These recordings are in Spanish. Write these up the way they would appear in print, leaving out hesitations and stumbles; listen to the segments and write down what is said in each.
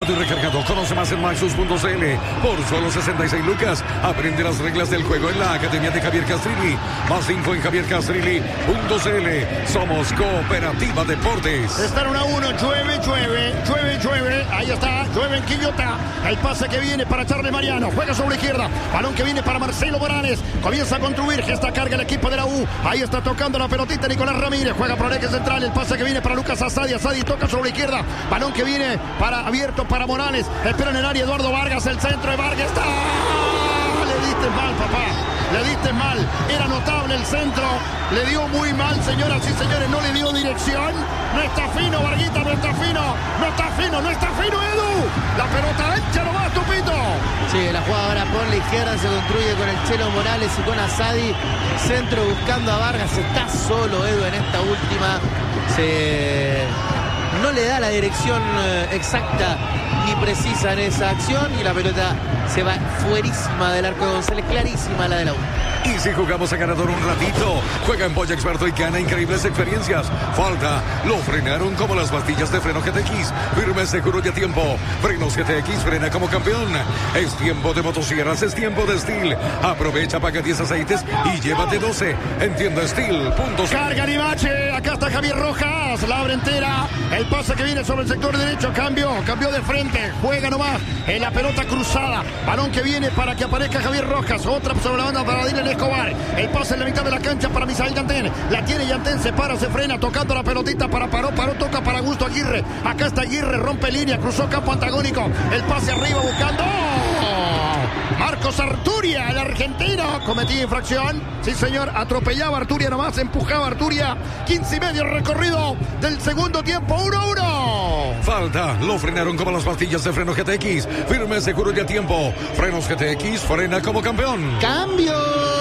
Y recargado, conoce más en Maxus.cl. Por solo 66 lucas, aprende las reglas del juego en la Academia de Javier Castrilli. Más info en javiercastrilli.cl. Somos Cooperativa Deportes. Están 1-1, llueve. Ahí está, llueve en Quillota. El pase que viene para Charly Mariano. Juega sobre la izquierda. Balón que viene para Marcelo Morales. Comienza a construir. Gesta carga el equipo de la U. Ahí está tocando la pelotita Nicolás Ramírez. Juega por el eje central. El pase que viene para Lucas Asadi. Asadi toca sobre la izquierda. Balón que viene para abierto para Morales. Espera en el área Eduardo Vargas. El centro de Vargas. ¡Está! Le diste mal, papá. Le diste mal. Era notable el centro. Le dio muy mal, señoras y señores. No le dio dirección. No está fino, Varguita. No está fino. No está fino, Edu. La pelota ancha nomás, Tupito. Sí, la jugada ahora por la izquierda se construye con el Chelo Morales y con Asadi. Centro buscando a Vargas. Está solo Edu en esta última. No le da la dirección exacta ni precisa en esa acción y la pelota se va fuerísima del arco de González, clarísima la de la U. Y si jugamos a ganador un ratito, juega en Polla Experto y gana increíbles experiencias. Falta, lo frenaron como las pastillas de freno GTX. Firme, seguro y a tiempo. Frenos GTX, frena como campeón. Es tiempo de motosierras, es tiempo de Steel. Aprovecha, paga 10 aceites y llévate 12. Entiendo Steel. Carga Limache, acá está Javier Rojas, la abre entera. El pase que viene sobre el sector derecho, cambió de frente, juega nomás en la pelota cruzada. Balón que viene para que aparezca Javier Rojas. Otra sobre la banda para Dylan Escobar. El pase en la mitad de la cancha para Misael Yantén. La tiene Yantén, se para, se frena, tocando la pelotita para Paró, toca para Augusto Aguirre. Acá está Aguirre, rompe línea, cruzó campo antagónico. El pase arriba buscando Marcos Arturia, el argentino. Cometía infracción. Sí, señor, atropellaba a Arturia nomás, empujaba a Arturia. 15 y medio recorrido del segundo tiempo, 1-1. Falta, lo frenaron como las pastillas de freno GTX. Firme, seguro y a tiempo. Frenos GTX, frena como campeón. ¡Cambios!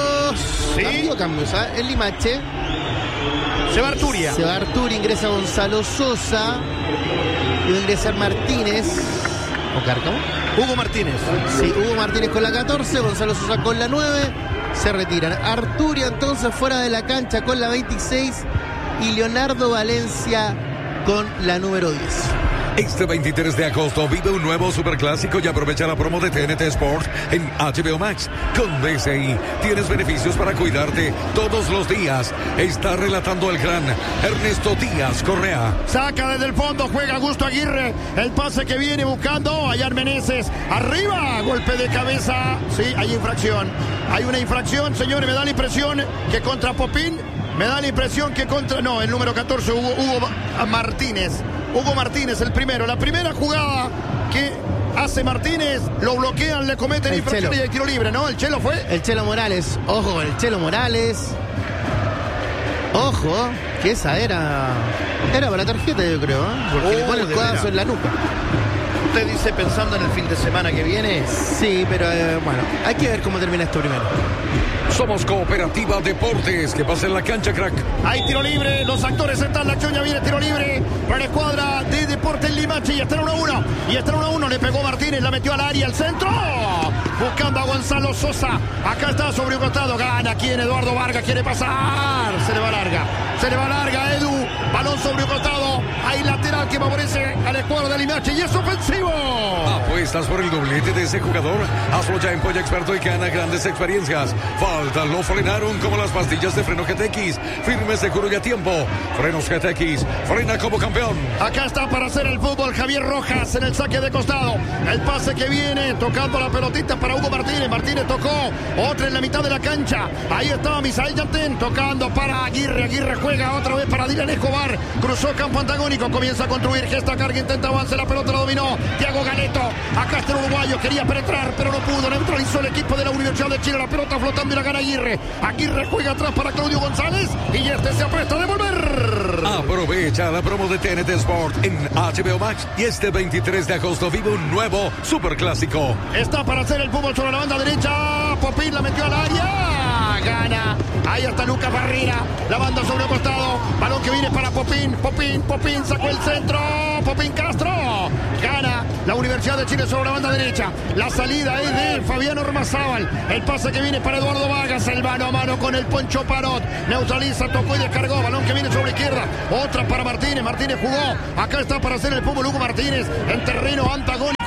Sí. Cambios, ¿eh? El Limache. Se va Arturia. Ingresa Gonzalo Sosa. Y va a ingresar Martínez. ¿O Cárcamo? Hugo Martínez. Sí, Hugo Martínez con la 14, Gonzalo Sosa con la 9. Se retiran. Arturia entonces fuera de la cancha con la 26 y Leonardo Valencia con la número 10. Este 23 de agosto vive un nuevo superclásico y aprovecha la promo de TNT Sports en HBO Max. Con DCI tienes beneficios para cuidarte todos los días. Está relatando el gran Ernesto Díaz Correa. Saca desde el fondo, juega Augusto Aguirre. El pase que viene buscando Ayar Meneses. Arriba, golpe de cabeza. Sí, hay infracción. Hay una infracción, señores. Me da la impresión que contra Popín. No, el número 14, Hugo Martínez. Hugo Martínez, el primero. La primera jugada que hace Martínez, lo bloquean, le cometen infracción y el tiro libre, ¿no? ¿El Chelo fue? El Chelo Morales. Ojo, el Chelo Morales. Ojo, que esa era para la tarjeta, yo creo, ¿eh? Porque le pone el codazo en la nuca. ¿Usted dice pensando en el fin de semana que viene? Sí, pero bueno, hay que ver cómo termina esto primero. Somos Cooperativa Deportes. Que pase en la cancha, crack. Hay tiro libre. Los actores están. La choña viene tiro libre para la escuadra de Deportes Limache. Y está en 1-1. Le pegó Martínez. La metió al área. El centro. Buscando a Gonzalo Sosa. Acá está sobre un costado. Gana. ¿Quién? Eduardo Vargas quiere pasar. Se le va larga. Edu. Balón sobre un costado. Hay lateral que favorece a la escuadra de Limache. Y es ofensivo. ¿Apuestas por el doblete de ese jugador? Hazlo ya en Polla Experto y gana grandes experiencias. Falta, lo frenaron como las pastillas de freno GTX. Firme, seguro y a tiempo. Frenos GTX, frena como campeón. Acá está para hacer el fútbol Javier Rojas en el saque de costado. El pase que viene, tocando la pelotita para Hugo Martínez. Martínez tocó, otra en la mitad de la cancha. Ahí estaba Misael Yantén tocando para Aguirre. Aguirre juega otra vez para Dylan Escobar. Cruzó campo antagónico, comienza a construir. Gesta carga, intenta avance, la pelota la dominó Thiago Galeto. Acá está el uruguayo, quería penetrar, pero no pudo. Neutralizó el equipo de la Universidad de Chile. La pelota flotando y la gana Aguirre. Aguirre juega atrás para Claudio González y este se apuesta a devolver. Aprovecha la promo de TNT Sport en HBO Max y este 23 de agosto vive un nuevo superclásico. Está para hacer el fútbol sobre la banda derecha. Popín la metió al área. Gana. Ahí está Lucas Barrera. La banda sobre el costado. Balón que viene para Popín. Popín sacó el centro. Popín Castro. Gana la Universidad de Chile sobre la banda derecha. La salida es de Fabián Ormazábal. El pase que viene para Eduardo Vargas. El mano a mano con el Poncho Parot. Neutraliza, tocó y descargó. Balón que viene sobre la izquierda. Otra para Martínez. Martínez jugó. Acá está para hacer el fútbol Hugo Martínez en terreno antagónico.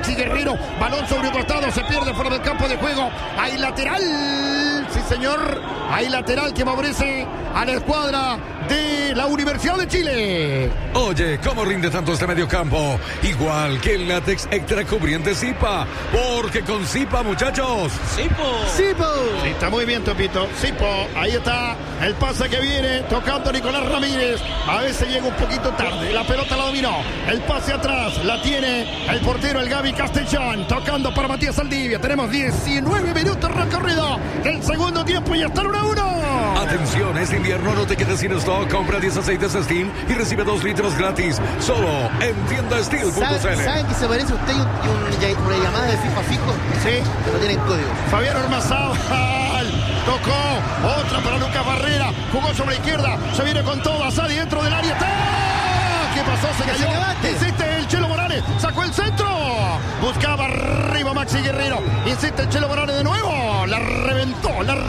Maxi Guerrero. Balón sobre un costado, se pierde fuera del campo de juego. Hay lateral. Sí, señor. Hay lateral que favorece a la escuadra de la Universidad de Chile. Oye, ¿cómo rinde tanto este mediocampo? Igual que el látex extra cubriente Zipa. Porque con Zipa, muchachos. ¡Sipo! Sí, está muy bien, Topito. Sipo, ahí está el pase que viene tocando Nicolás Ramírez. A veces llega un poquito tarde. La pelota la dominó. El pase atrás la tiene el portero, el Gaby Castellón. Tocando para Matías Saldivia. Tenemos 19 minutos recorrido del segundo tiempo y está el 1-1. Atención, este invierno no te quedes sin stock. Compra 10 aceites Steel y recibe 2 litros gratis. Solo en tiendasteel.cl. ¿Saben que se parece a usted una llamada de FIFA fijo? Sí. Pero tienen código. Fabián Ormazábal tocó otra para Lucas Barrera, jugó sobre la izquierda, se viene con todo, Asadi dentro del área. ¡Tá! ¿Qué pasó? Se cayó. Insiste el Chelo Morales, sacó el centro, buscaba arriba Maxi Guerrero, insiste el Chelo Morales de nuevo, la reventó.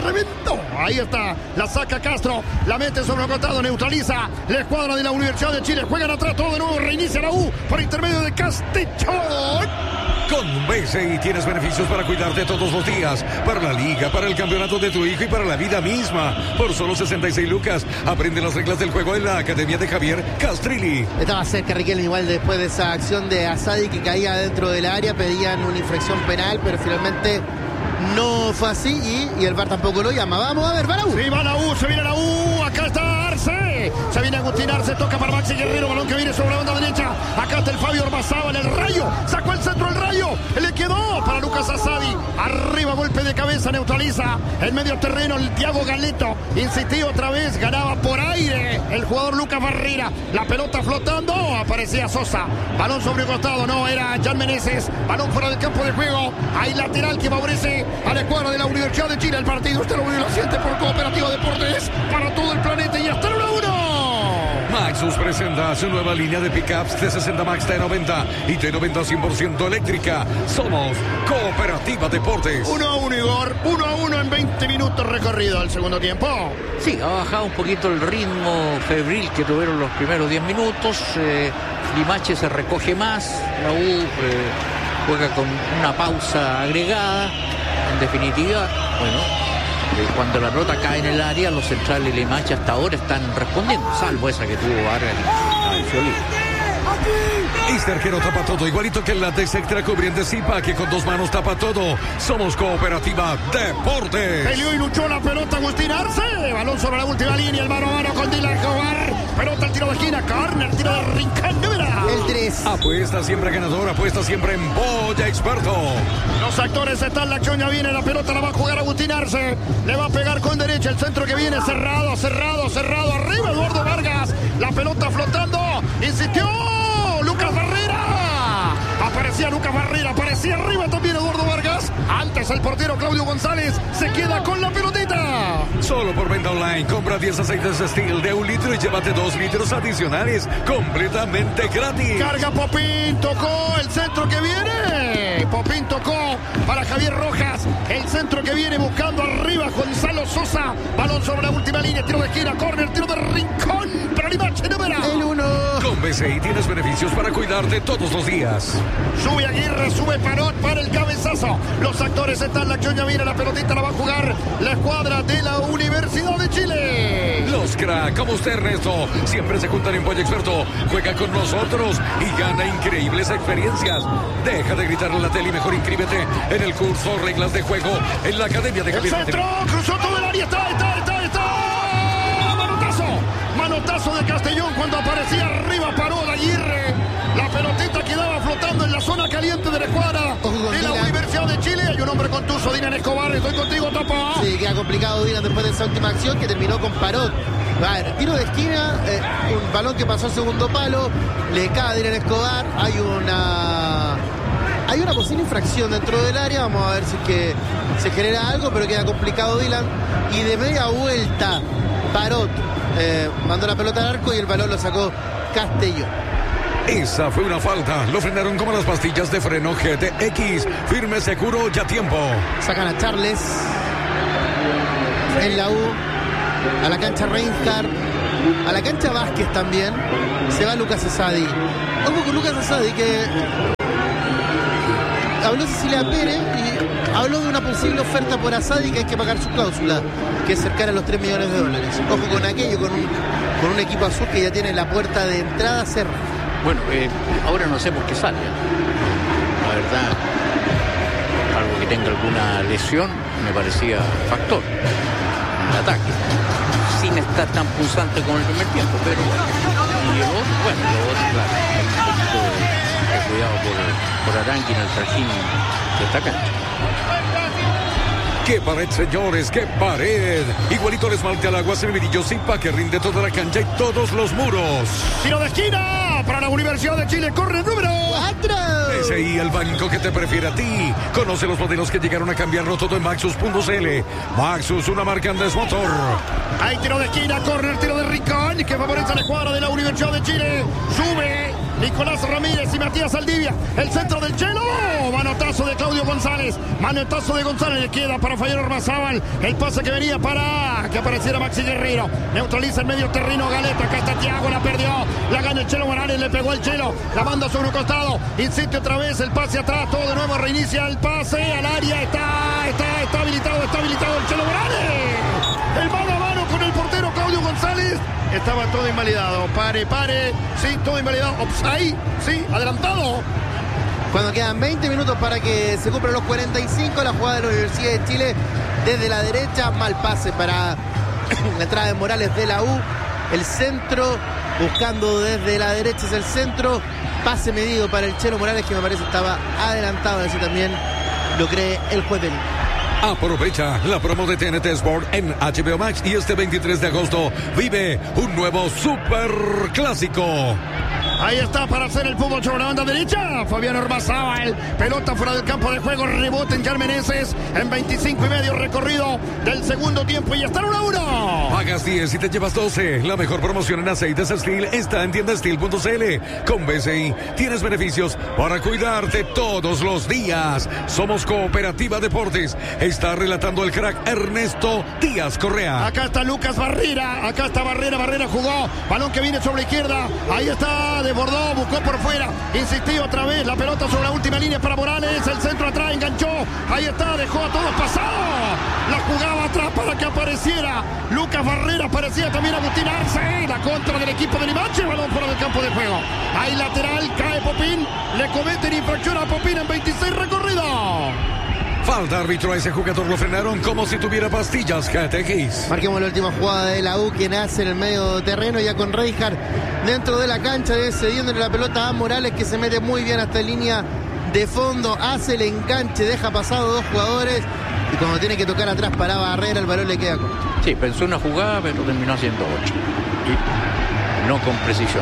Ahí está, la saca Castro, la mete sobre el costado, neutraliza la escuadra de la Universidad de Chile, juegan atrás todo de nuevo, reinicia la U por intermedio de Castellón. Con BCI tienes beneficios para cuidarte todos los días. Para la liga, para el campeonato de tu hijo y para la vida misma. Por solo 66 lucas. Aprende las reglas del juego en la Academia de Javier Castrilli. Estaba cerca Riquelme igual después de esa acción de Asadi que caía dentro del área. Pedían una infracción penal, pero finalmente no fue así y el VAR tampoco lo llama. Vamos a ver, va la U. Sí, va la U, se viene la U. Acá está Arce. Se viene Agustín Arce, toca para Maxi Guerrero. Balón que viene sobre la banda derecha. Acá está el Fabio Ormazábal, el Rayo. Sacó el centro el Rayo. Le quedó para Lucas Asadi. Arriba, golpe de cabeza, neutraliza. El medio terreno, el Thiago Galeto. Insistió otra vez, ganaba por aire el jugador Lucas Barrera. La pelota flotando, aparecía Sosa. Balón sobre el costado, no, era Jan Meneses. Balón fuera del campo de juego. Hay lateral que favorece a la escuadra de la Universidad de Chile. El partido usted lo siente por Cooperativa Deportes para todo el planeta y hasta el 1-1. Maxus presenta su nueva línea de pickups T60 Max T90 y T90 100% eléctrica. Somos Cooperativa Deportes. 1-1, Igor. 1-1 en 20 minutos recorrido al segundo tiempo. Sí, ha bajado un poquito el ritmo febril que tuvieron los primeros 10 minutos. Limache se recoge más. La U juega con una pausa agregada. En definitiva, bueno, cuando la pelota cae en el área, los centrales y Limache hasta ahora están respondiendo, salvo esa que tuvo Vargas y Fiolín. Este arquero tapa todo, igualito que el látex extra cubriente Zipa, que con 2 manos tapa todo. Somos Cooperativa Deportes. Peleó y luchó la pelota Agustín Arce. Balón sobre la última línea, el mano a mano con Dylan Escobar. Pelota al tiro de esquina, corner, tiro de rincón, el 3. Apuesta siempre ganador, apuesta siempre en Boya Experto. Los actores están, la acción ya viene, la pelota la va a jugar Agustín Arce. Le va a pegar con derecha, el centro que viene cerrado. Arriba Eduardo Vargas. La pelota flotando. Insistió Lucas Barrera. Aparecía Lucas Barrera, aparecía arriba también Eduardo Vargas. Antes el portero Claudio González se queda con la pelotita. Solo por venta online, compra 10 aceites Steel de 1 litro y llévate 2 litros adicionales completamente gratis. Carga Popín, tocó el centro que viene. Popín tocó para Javier Rojas. El centro que viene buscando arriba Gonzalo Sosa. Balón sobre la última línea, tiro de esquina, córner, tiro de rincón. Para Limache, número el 1. Con BCI tienes beneficios para cuidarte todos los días. Sube Aguirre, sube Parot para el cabezazo. Los actores están, la acción ya viene, la pelotita la va a jugar la escuadra de la Universidad de Chile. Los crack, como usted, Ernesto, siempre se juntan en Boya Experto. Juega con nosotros y gana increíbles experiencias. Deja de gritar en la tele y mejor inscríbete en el curso Reglas de Juego en la Academia de Javier. El centro, cruzó todo el área, está. Manotazo de Castellón cuando aparecía arriba, paró de Aguirre. La pelotita quedaba flotando en la zona caliente de la escuadra de la Universidad de Chile. Hay un hombre contuso, Dylan Escobar. Estoy contigo, Topo. Sí, queda complicado Dylan después de esa última acción que terminó con Parot. A ver, tiro de esquina, un balón que pasó al segundo palo, le cae a Dylan Escobar. Hay una posible infracción dentro del área. Vamos a ver si es que se genera algo, pero queda complicado Dylan. Y de media vuelta, Parot mandó la pelota al arco y el balón lo sacó Castellón. Esa fue una falta. Lo frenaron como las pastillas de freno GTX. Firme, seguro, ya tiempo. Sacan a Charles en la U, a la cancha Reinhardt, a la cancha Vázquez también. Se va Lucas Asadi. Ojo con Lucas Asadi que habló Cecilia Pérez y habló de una posible oferta por Asadi que hay que pagar su cláusula, que es cercana a los $3 millones. Ojo con aquello, con un equipo azul que ya tiene la puerta de entrada cerrada. Bueno, ahora no sé por qué sale. La verdad, algo que tenga alguna lesión me parecía factor en el ataque, sin estar tan punzante como el primer tiempo, pero y el otro, bueno, claro, un poquito de cuidado por Arangui en el trajín de esta cancha. ¡Qué pared, señores! ¡Qué pared! Igualito el esmalte al agua, Semilillo Zipa, que rinde toda la cancha y todos los muros. Tiro de esquina para la Universidad de Chile. Corre el número 4. SI, el banco que te prefiere a ti. Conoce los modelos que llegaron a cambiarlo todo en Maxus.cl. Maxus, una marca Andes Motor. Hay tiro de esquina, corner, tiro de rincón que favorece a la escuadra de la Universidad de Chile. Sube Nicolás Ramírez y Matías Saldivia. El centro del Chelo. Manotazo de Claudio González. Manotazo de González. Le queda para Fabián Ormazábal. El pase que venía para que apareciera Maxi Guerrero. Neutraliza el medio terreno Galeto. Acá está Thiago. La perdió. La gana el Chelo Morales. Le pegó el Chelo. La manda sobre un costado. Insiste otra vez. El pase atrás. Todo de nuevo. Reinicia el pase al área. Está habilitado. Está habilitado el Chelo Morales. El mano a mano con el portero Claudio González. Estaba todo invalidado. Pare. Sí, todo invalidado. Offside. Sí, adelantado. Cuando quedan 20 minutos para que se cumplan los 45, la jugada de la Universidad de Chile desde la derecha, mal pase para la entrada de Morales de la U, el centro, buscando desde la derecha es el centro, pase medido para el Chelo Morales que me parece estaba adelantado, así también lo cree el juez de línea. Aprovecha la promo de TNT Sport en HBO Max y este 23 de agosto vive un nuevo super clásico. Ahí está para hacer el fútbol sobre la banda derecha. Fabián Ormazábal. Pelota fuera del campo de juego. Rebote en Carmeneses. En 25 y medio recorrido del segundo tiempo. Y está en 1-1. Pagas 10 y te llevas 12. La mejor promoción en aceites Steel está en tiendasteel.cl. Con BCI tienes beneficios para cuidarte todos los días. Somos Cooperativa Deportes. Está relatando el crack Ernesto Díaz Correa. Acá está Lucas Barrera. Acá está Barrera. Barrera jugó. Balón que viene sobre la izquierda. Ahí está. Desbordó, buscó por fuera, insistió otra vez, la pelota sobre la última línea para Morales, el centro atrás, enganchó, ahí está, dejó a todos pasados, la jugaba atrás para que apareciera Lucas Barrera, aparecía también Agustín Arce, la contra del equipo de Limache, balón fuera del campo de juego, ahí lateral, cae Popín, le cometen infracción a Popín en 26 recorridos. Falta árbitro, a ese jugador lo frenaron como si tuviera pastillas GTX. Marquemos la última jugada de la U que nace en el medio terreno ya con Reinhardt dentro de la cancha, cediéndole la pelota a Morales que se mete muy bien hasta línea de fondo, hace el enganche, deja pasado 2 jugadores y cuando tiene que tocar atrás para Barrera el balón le queda corto. Sí, pensó una jugada pero terminó haciendo 8 y no con precisión.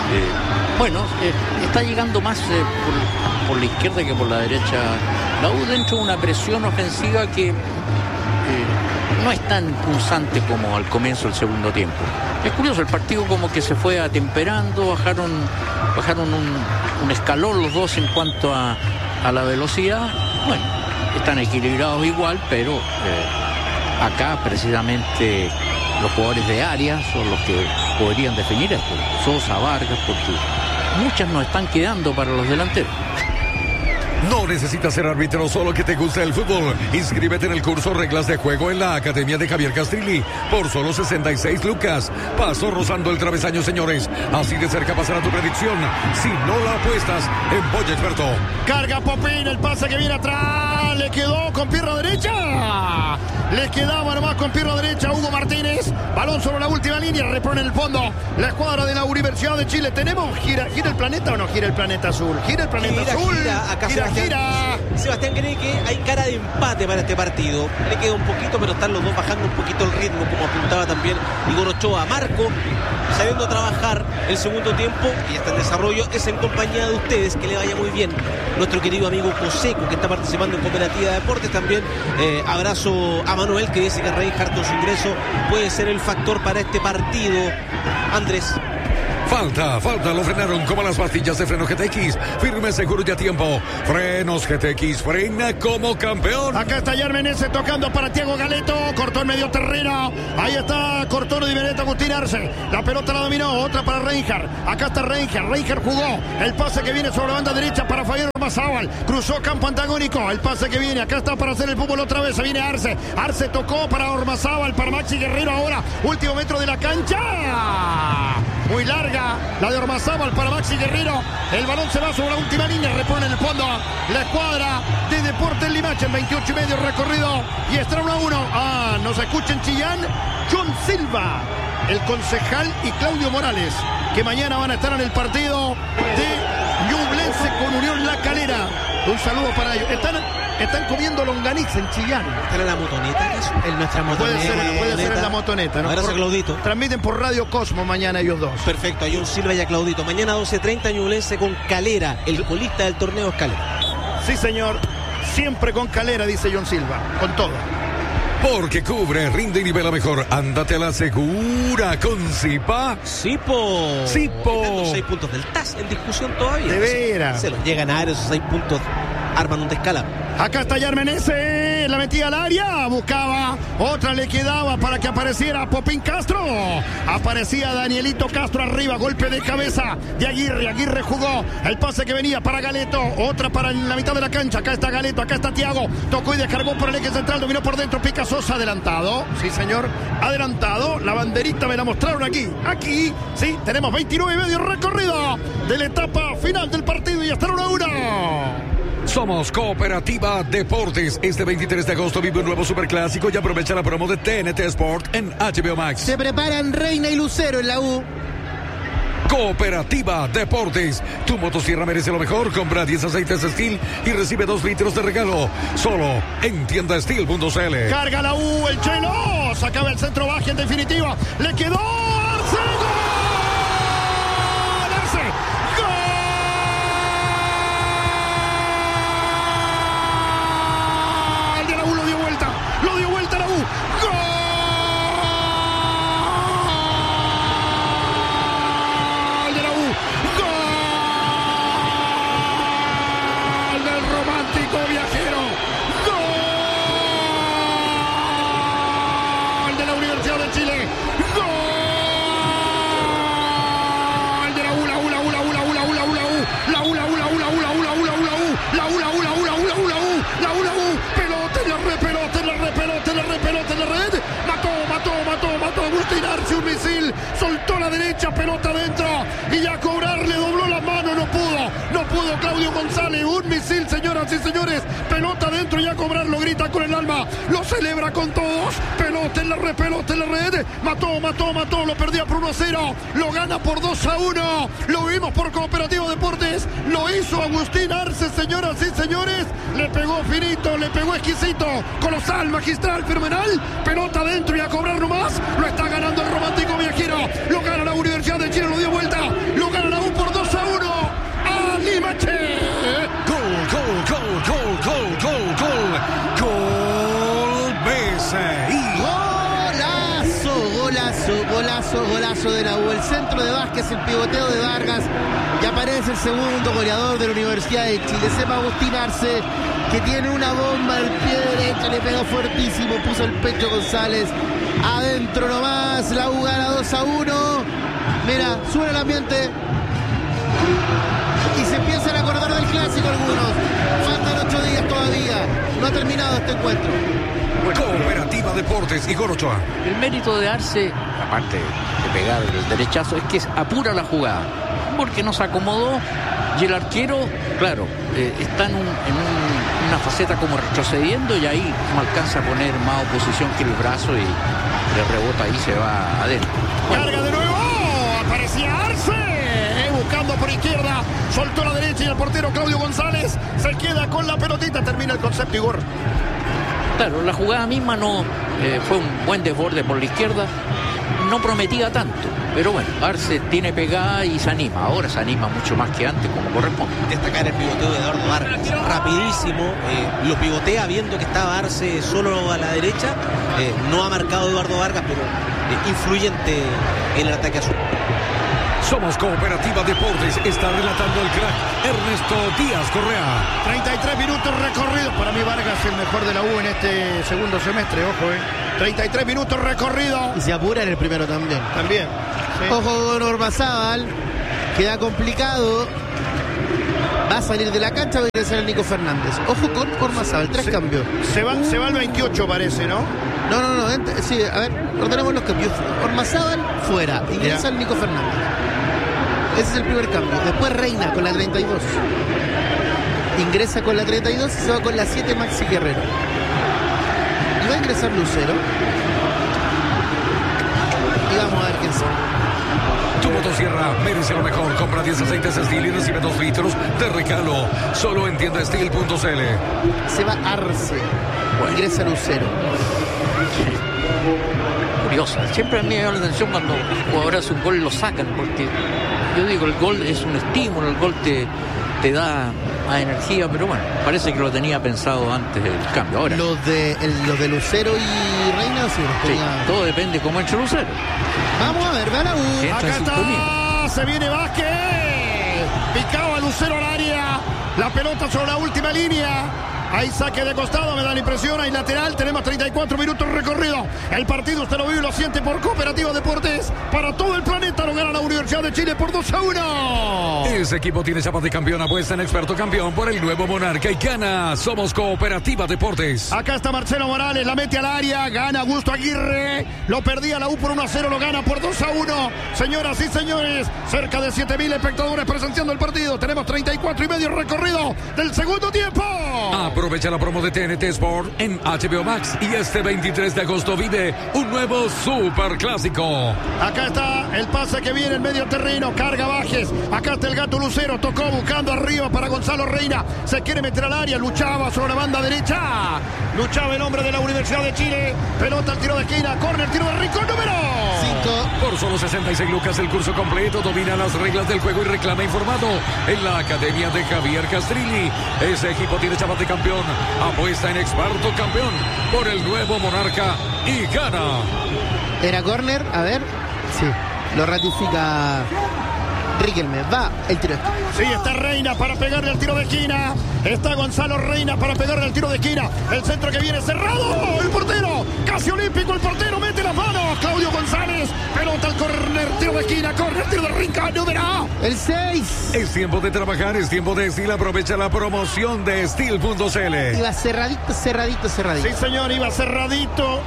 Está llegando más por la izquierda que por la derecha la U dentro de una presión ofensiva que no es tan punzante como al comienzo del segundo tiempo. Es curioso, el partido como que se fue atemperando, bajaron un escalón los dos en cuanto a la velocidad. Bueno, están equilibrados igual, pero acá precisamente los jugadores de área son los que podrían definir esto. Sosa, Vargas, porque muchas no están quedando para los delanteros. No necesitas ser árbitro, solo que te guste el fútbol. Inscríbete en el curso Reglas de Juego en la Academia de Javier Castrilli por solo 66 lucas. Pasó rozando el travesaño, señores. Así de cerca pasará tu predicción si no la apuestas en Boya Experto. Carga Popín, el pase que viene atrás. Le quedó con pierna derecha. Le quedaba nomás con pierna derecha a Hugo Martínez. Balón sobre la última línea, repone en el fondo. La escuadra de la Universidad de Chile. ¿Tenemos gira el planeta o no gira el planeta azul? Gira el planeta azul. Gira. Sebastián cree que hay cara de empate para este partido. Le queda un poquito, pero están los dos bajando un poquito el ritmo, como apuntaba también Igor Ochoa. Marco, sabiendo trabajar el segundo tiempo, que ya está en desarrollo, es en compañía de ustedes. Que le vaya muy bien. Nuestro querido amigo Coseco, que está participando en Cooperativa de Deportes. También abrazo a Manuel, que dice que Reinhardt con su ingreso puede ser el factor para este partido. Andrés. Falta, lo frenaron como las pastillas de freno GTX. Firme, seguro y a tiempo. Frenos GTX, frena como campeón. Acá está Yarmenese tocando para Thiago Galeto. Cortó en medio terreno. Ahí está, cortó de Benedetto Agustín Arce. La pelota la dominó, otra para Reinhardt. Acá está Reinhardt jugó. El pase que viene sobre la banda derecha para Fabián Ormazábal. Cruzó campo antagónico. El pase que viene. Acá está para hacer el fútbol otra vez. Se viene Arce. Arce tocó para Ormazábal, para Maxi Guerrero ahora. Último metro de la cancha. Muy larga la de Ormazábal para Maxi Guerrero. El balón se va sobre la última línea. Repone en el fondo la escuadra de Deportes Limache. En 28,5 recorrido. Y está 1-1. Nos escucha en Chillán John Silva, el concejal, y Claudio Morales, que mañana van a estar en el partido de Ñublense con Unión La Calera. Un saludo para ellos. Están comiendo longaniza en Chillán. ¿Está en la motoneta acaso? En nuestra motoneta. Puede ser en la motoneta, ¿no? Abrazo, Claudito. Transmiten por Radio Cosmo mañana ellos dos. Perfecto, a John Silva y a Claudito. Mañana 12:30 Ñublense con Calera, el colista del torneo es Calera. Sí, señor. Siempre con Calera, dice John Silva. Con todo. Porque cubre, rinde y nivela mejor. Ándate a la segura con Zipa. Sipo. Sipo. Los 6 puntos del TAS en discusión todavía. De veras. Se los llegan a dar esos 6 puntos. Arman un descalabro. Acá está Yarmenese, la metía al área, buscaba, otra le quedaba para que apareciera Popín Castro. Aparecía Danielito Castro arriba, golpe de cabeza de Aguirre. Aguirre jugó el pase que venía para Galeto, otra para en la mitad de la cancha. Acá está Galeto, acá está Thiago, tocó y descargó por el eje central, dominó por dentro, Pica Sosa adelantado. Sí, señor, adelantado. La banderita me la mostraron aquí. Aquí, sí, tenemos 29,5 recorrido de la etapa final del partido y hasta 1-1. Somos Cooperativa Deportes. Este 23 de agosto vive un nuevo superclásico y aprovecha la promo de TNT Sport en HBO Max. Se preparan Reina y Lucero en la U. Cooperativa Deportes. Tu motosierra merece lo mejor. Compra 10 aceites Steel y recibe 2 litros de regalo. Solo en tiendasteel.cl. Carga la U, el Chelo. Sacaba el centro baja en definitiva. Le quedó Arce. ¡Gol! Arce. Lo dio vuelta la U. ¡Gol de la U! ¡Gol del romántico viajero! ¡Gol de la Universidad de Chile! ¡Gol de la U! Pelota en la red. Mató Agustín Arce, un misil. Soltó la derecha, pelota adentro. Y ya cobrar, le dobló la mano. No pudo Claudio González. Un misil, señoras y señores. Pelota adentro y a cobrar, lo grita con el alma. Lo celebra con todos. Pelota en la red. Mató. Lo perdía por 1-0. Lo gana por 2-1. Lo vimos por Cooperativa Deportes. Lo hizo Agustín Arce, señoras y señores. Le pegó finito, le pegó exquisito. Colosal, magistral, fenomenal. Pelota adentro y a cobrar nomás. Lo está ganando el romántico viajero. Lo gana la Universidad de Chile, lo dio vuelta. Lo gana la U por 2-1. ¡A Limache! Gol BCI. Golazo de la U. El centro de Vázquez, el pivoteo de Vargas. Y aparece el segundo goleador de la Universidad de Chile. Sepa Agustín Arce, que tiene una bomba al pie derecho. Le pegó fuertísimo, puso el pecho González. Adentro nomás, la U gana 2-1. Mira, sube el ambiente. Y se empiezan a acordar del clásico algunos. Faltan 8 días todavía. No ha terminado este encuentro. Cooperativa Deportes, Igor Ochoa. El mérito de Arce, aparte de pegar el derechazo, es que apura la jugada. Porque nos acomodó y el arquero, claro, está en una faceta como retrocediendo y ahí no alcanza a poner más oposición que el brazo y le rebota ahí, se va adentro. Bueno. Carga de nuevo, aparecía Arce, buscando por izquierda, soltó la derecha y el portero Claudio González se queda con la pelotita, termina el concepto, Igor. Claro, la jugada misma no fue un buen desborde por la izquierda, no prometía tanto, pero bueno, Arce tiene pegada y se anima, ahora se anima mucho más que antes, como corresponde. Destacar el pivoteo de Eduardo Vargas, rapidísimo, lo pivotea viendo que estaba Arce solo a la derecha, no ha marcado Eduardo Vargas, pero influyente en el ataque azul. Somos Cooperativa Deportes. Está relatando el crack Ernesto Díaz Correa. 33 minutos recorridos. Para mí Vargas el mejor de la U en este segundo semestre, ojo, 33 minutos recorridos. Y se apura en el primero también. También. Sí. Ojo con Ormazábal. Queda complicado. Va a salir de la cancha, va a ingresar el Nico Fernández. Ojo con Ormazábal, 3 cambios. Se va el 28, parece, ¿no? No. Sí, a ver, ordenemos los cambios. Ormazábal fuera, ingresa el Nico Fernández. Ese es el primer cambio. Después Reina con la 32. Ingresa con la 32 y se va con la 7 Maxi Guerrero. Y va a ingresar Lucero. Y vamos a ver quién sale. Tu motosierra merece lo mejor. Compra 10 aceites Steel y recibe 2 litros de regalo. Solo en tiendasteel.cl. Se va Arce. Ingresa Lucero. Curioso. Siempre a mí me llama la atención cuando un jugador hace un gol lo sacan, porque yo digo, el gol es un estímulo, el gol te da más energía, pero bueno, parece que lo tenía pensado antes del cambio. Ahora, Los de Lucero y Reina, sí, todo depende cómo entre Lucero. Vamos a ver, va la U. Acá está, se viene Vázquez. Picaba Lucero al área. La pelota sobre la última línea. Hay saque de costado, me da la impresión. Hay lateral, tenemos 34 minutos recorrido. El partido usted lo vive y lo siente por Cooperativa Deportes. Para todo el planeta lo gana la Universidad de Chile por 2-1. Ese equipo tiene chapas de campeón. Apuesta en Experto Campeón por el nuevo Monarca y gana. Somos Cooperativa Deportes. Acá está Marcelo Morales, la mete al área. Gana Augusto Aguirre. Lo perdía la U por 1-0, lo gana por 2-1. Señoras y señores, cerca de 7.000 espectadores presenciando el partido. Tenemos 34 y medio recorrido del segundo tiempo. Aprovecha la promo de TNT Sport en HBO Max y este 23 de agosto vive un nuevo Super Clásico. Acá está el pase que viene en medio terreno, carga Bajes. Acá está el Gato Lucero, tocó buscando arriba para Gonzalo Reina. Se quiere meter al área, luchaba sobre la banda derecha. Luchaba el hombre de la Universidad de Chile. Pelota al tiro de esquina, corner, tiro de rincón número 5. Por solo 66 lucas el curso completo, domina las reglas del juego y reclama informado en la Academia de Javier Castrilli. Ese equipo tiene chapas de campeón. Apuesta en Experto Campeón por el nuevo Monarca y gana. Era córner, a ver. Sí, lo ratifica Riquelme. Va el tiro. Sí, está Reina para pegarle al tiro de esquina. Está Gonzalo Reina para pegarle al tiro de esquina. El centro que viene cerrado. El portero, casi olímpico el portero, mete las manos. Claudio González, pelota al córner, tiro de esquina, córner, tiro de rincón, número el 6. Es tiempo de trabajar, es tiempo de Steel. Aprovecha la promoción de Steel.cl. Iba cerradito. Sí, señor, iba cerradito.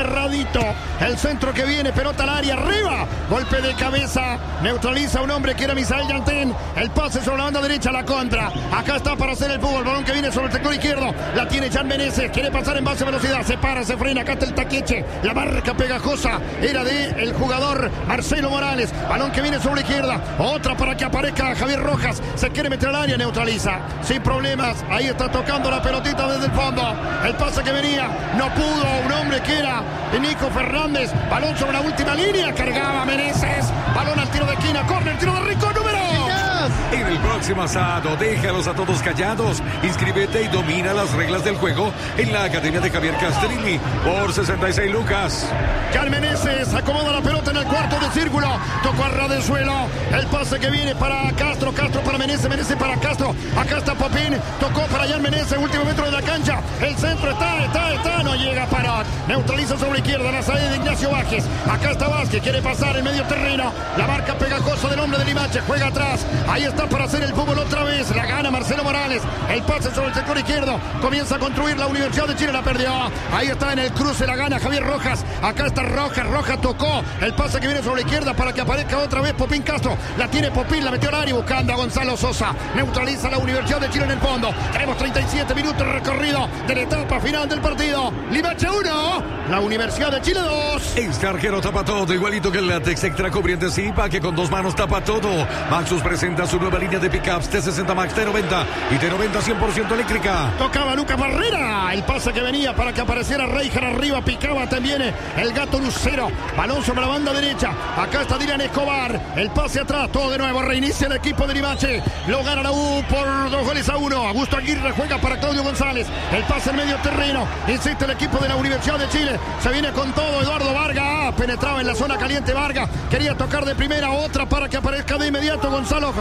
El centro que viene, pelota al área, arriba. Golpe de cabeza, neutraliza a un hombre que era Misael Yantén. El pase sobre la banda derecha, la contra. Acá está para hacer el fútbol, balón que viene sobre el sector izquierdo. La tiene Jan Meneses, quiere pasar en base a velocidad. Se para, se frena, acá está el taqueche. La marca pegajosa era de el jugador Marcelo Morales. Balón que viene sobre la izquierda. Otra para que aparezca Javier Rojas. Se quiere meter al área, neutraliza. Sin problemas, ahí está tocando la pelotita desde el fondo. El pase que venía, no pudo. Un hombre que era Nico Fernández. Balón sobre la última línea, cargaba Meneses. Balón al tiro de esquina, córner, tiro de rincón, número. En el próximo asado, déjalos a todos callados. Inscríbete y domina las reglas del juego en la Academia de Javier Castrilli por 66 lucas. Jan Meneses acomoda la pelota en el cuarto de círculo. Tocó al ras del suelo. El pase que viene para Castro. Castro para Meneses. Meneses para Castro. Acá está Popín. Tocó para Jan Meneses. Último metro de la cancha. El centro está. No llega para. Neutraliza sobre la izquierda. La salida de Ignacio Vázquez. Acá está Vázquez. Quiere pasar en medio terreno. La marca pegajosa del hombre de Limache. Juega atrás. Ahí está para hacer el fútbol otra vez. La gana Marcelo Morales. El pase sobre el sector izquierdo. Comienza a construir la Universidad de Chile. La perdió. Ahí está en el cruce. La gana Javier Rojas. Acá está Rojas. Rojas tocó. El pase que viene sobre la izquierda para que aparezca otra vez Popín Castro. La tiene Popín. La metió al área buscando a Gonzalo Sosa. Neutraliza la Universidad de Chile en el fondo. Tenemos 37 minutos recorrido de la etapa final del partido. Limache 1. La Universidad de Chile 2. Este arquero tapa todo. Igualito que el látex extra cubriente Zipa, que con dos manos tapa todo. Maxus presenta su nueva línea de pickups T60 Max T90 y T90 100% eléctrica. Tocaba Lucas Barrera. El pase que venía para que apareciera Reijar arriba. Picaba también el Gato Lucero. Balón sobre la banda derecha. Acá está Dylan Escobar. El pase atrás. Todo de nuevo. Reinicia el equipo de Limache. Lo gana la U por 2-1. Augusto Aguirre juega para Claudio González. El pase en medio terreno. Insiste el equipo de la Universidad de Chile. Se viene con todo. Eduardo Vargas. Penetraba en la zona caliente Vargas. Quería tocar de primera. Otra para que aparezca de inmediato Gonzalo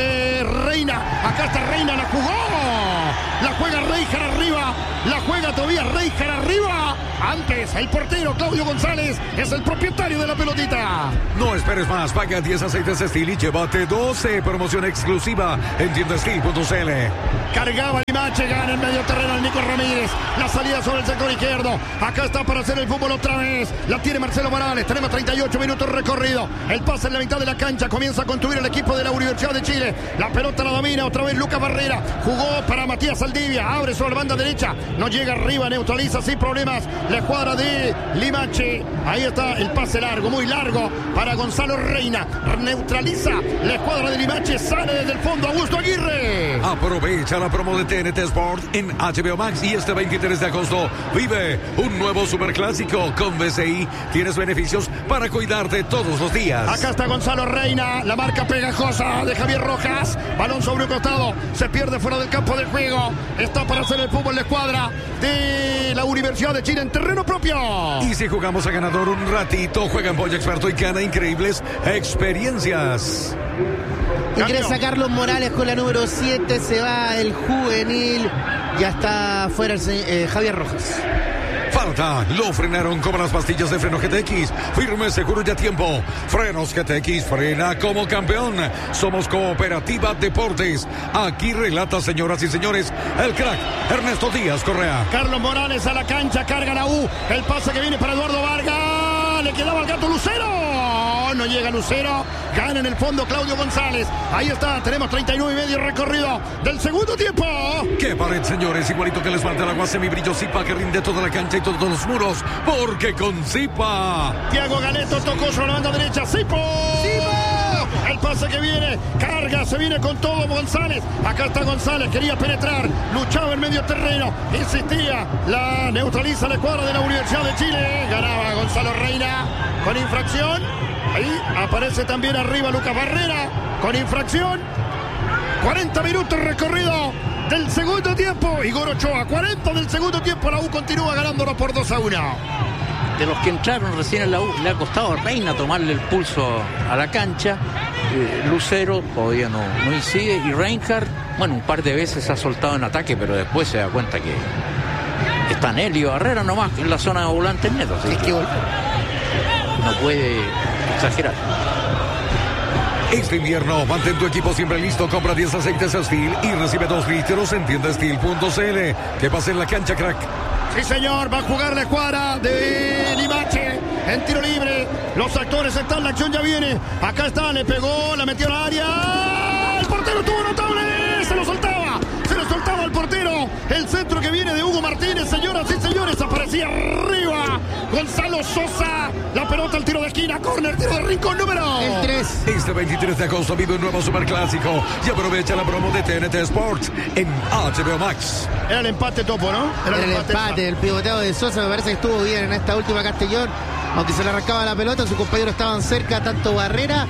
Reina. Acá está Reina. La jugó. La juega Reijar arriba. La juega todavía Reijar arriba. Antes, el portero Claudio González es el propietario de la pelotita. No esperes más, paga 10 aceites Steel y llévate 12. Promoción exclusiva en tiendastil.cl. Cargaba Limache, gana en medio terreno el Nico Ramírez. La salida sobre el sector izquierdo. Acá está para hacer el fútbol otra vez. La tiene Marcelo Morales. Tenemos 38 minutos recorrido. El pase en la mitad de la cancha. Comienza a construir el equipo de la Universidad de Chile. La pelota la domina otra vez Lucas Barrera. Jugó para Matías Saldivia. Abre sobre la banda derecha. No llega arriba. Neutraliza sin problemas la escuadra de Limache. Ahí está el pase largo, muy largo para Gonzalo Reina. Neutraliza la escuadra de Limache. Sale desde el fondo Augusto Aguirre. Aprovecha la promo de TNT Sport en HBO Max y este 23 de agosto vive un nuevo superclásico. Con BCI tienes beneficios para cuidarte todos los días. Acá está Gonzalo Reina, la marca pegajosa de Javier Rojas. Balón sobre un costado, se pierde fuera del campo de juego. Está para hacer el fútbol la escuadra de la Universidad de Chile en terreno propio. Y si jugamos a ganador un ratito, juega en Polla Experto y gana increíbles experiencias. Ingresa Carlos Morales con la número 7, se va el juvenil, ya está fuera el Javier Rojas. Falta, lo frenaron como las pastillas de freno GTX. Firme, seguro y a tiempo. Frenos GTX, frena como campeón. Somos Cooperativa Deportes. Aquí relata, señoras y señores, el crack Ernesto Díaz Correa. Carlos Morales a la cancha, carga la U. El pase que viene para Eduardo Vargas. Le quedaba al gato Lucero. No llega Lucero. Gana en el fondo Claudio González. Ahí está, tenemos 39.5 recorrido del segundo tiempo. ¡Qué pared, señores! Igualito que les falta el agua semibrillo Zipa que rinde toda la cancha y todos los muros. Porque con Zipa. Thiago Galeto tocó sobre la banda derecha. ¡Zipo! El pase que viene, carga, se viene con todo González. Acá está González, quería penetrar, luchaba en medio terreno, insistía, la neutraliza la escuadra de la Universidad de Chile. Ganaba Gonzalo Reina con infracción. Ahí aparece también arriba Lucas Barrera con infracción. 40 minutos recorrido del segundo tiempo. Igor Ochoa, 40 del segundo tiempo. La U continúa ganándolo por 2-1. De los que entraron recién en la U, le ha costado a Reina tomarle el pulso a la cancha. Lucero todavía no incide. Y Reinhardt, bueno, un par de veces ha soltado en ataque, pero después se da cuenta que está Nelio Barrera nomás en la zona de volantes netos. Es que no puede exagerar. Este invierno, mantén tu equipo siempre listo. Compra 10 aceites Steel y recibe 2 litros en tiendastil.cl. Que pase en la cancha, crack. Sí, señor, va a jugar la escuadra de Limache en tiro libre. Los actores están, la acción ya viene. Acá está, le pegó, la metió al área. El portero tuvo notable, se lo soltaba al portero. El centro que viene de Hugo Martínez, señoras y señores, aparecía arriba Gonzalo Sosa. La pelota al tiro de esquina, córner, tiro de rincón número el 3. Este 23 de agosto vive un nuevo superclásico y aprovecha la promo de TNT Sports en HBO Max. Era el empate, Topo, ¿no? Era el empate, el pivoteo de Sosa me parece que estuvo bien en esta última Castellón. Aunque se le arrancaba la pelota, sus compañeros estaban cerca, tanto Barrera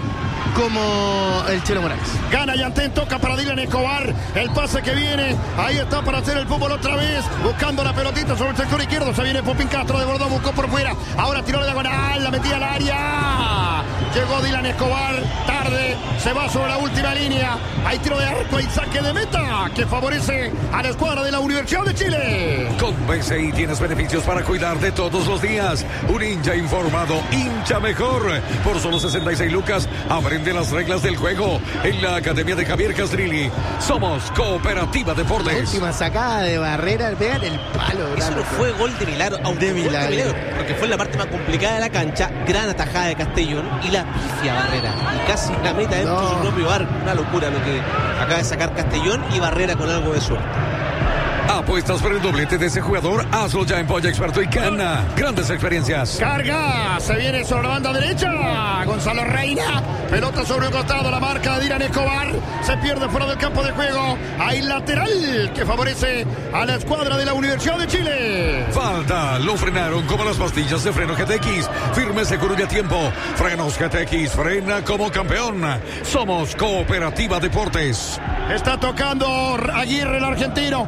como el Chelo Morales. Gana Yantén, toca para Dylan Escobar. El pase que viene, ahí está para hacer el fútbol otra vez. Buscando la pelotita sobre el sector izquierdo. Se viene Popín Castro de Bordeaux, buscó por fuera. Ahora tiró de diagonal, la metía al área. Llegó Dylan Escobar, tarde, se va sobre la última línea. Hay tiro de arco y saque de meta que favorece a la escuadra de la Universidad de Chile. Con BCI tienes beneficios para cuidar de todos los días. Un hincha informado, hincha mejor. Por solo 66 lucas, aprende las reglas del juego en la Academia de Javier Castrilli. Somos Cooperativa Deportes. La última sacada de Barrera, vean el palo. Eso no fue gol de milagro, aunque de milagro, porque fue en la parte más complicada de la cancha. Gran atajada de Castellón y la pifia Barrera. Y casi la meta dentro de su propio arco. Una locura lo que acaba de sacar Castellón y Barrera con algo de suerte. Apuestas por el doblete de ese jugador, hazlo ya en Polla Experto y gana grandes experiencias. Carga, se viene sobre la banda derecha. Gonzalo Reina, pelota sobre un costado, la marca de Dylan Escobar. Se pierde fuera del campo de juego. Hay lateral que favorece a la escuadra de la Universidad de Chile. Falta, lo frenaron como las pastillas de freno GTX. Firme, seguro y a tiempo. Frenos GTX, frena como campeón. Somos Cooperativa Deportes. Está tocando Aguirre, el argentino. El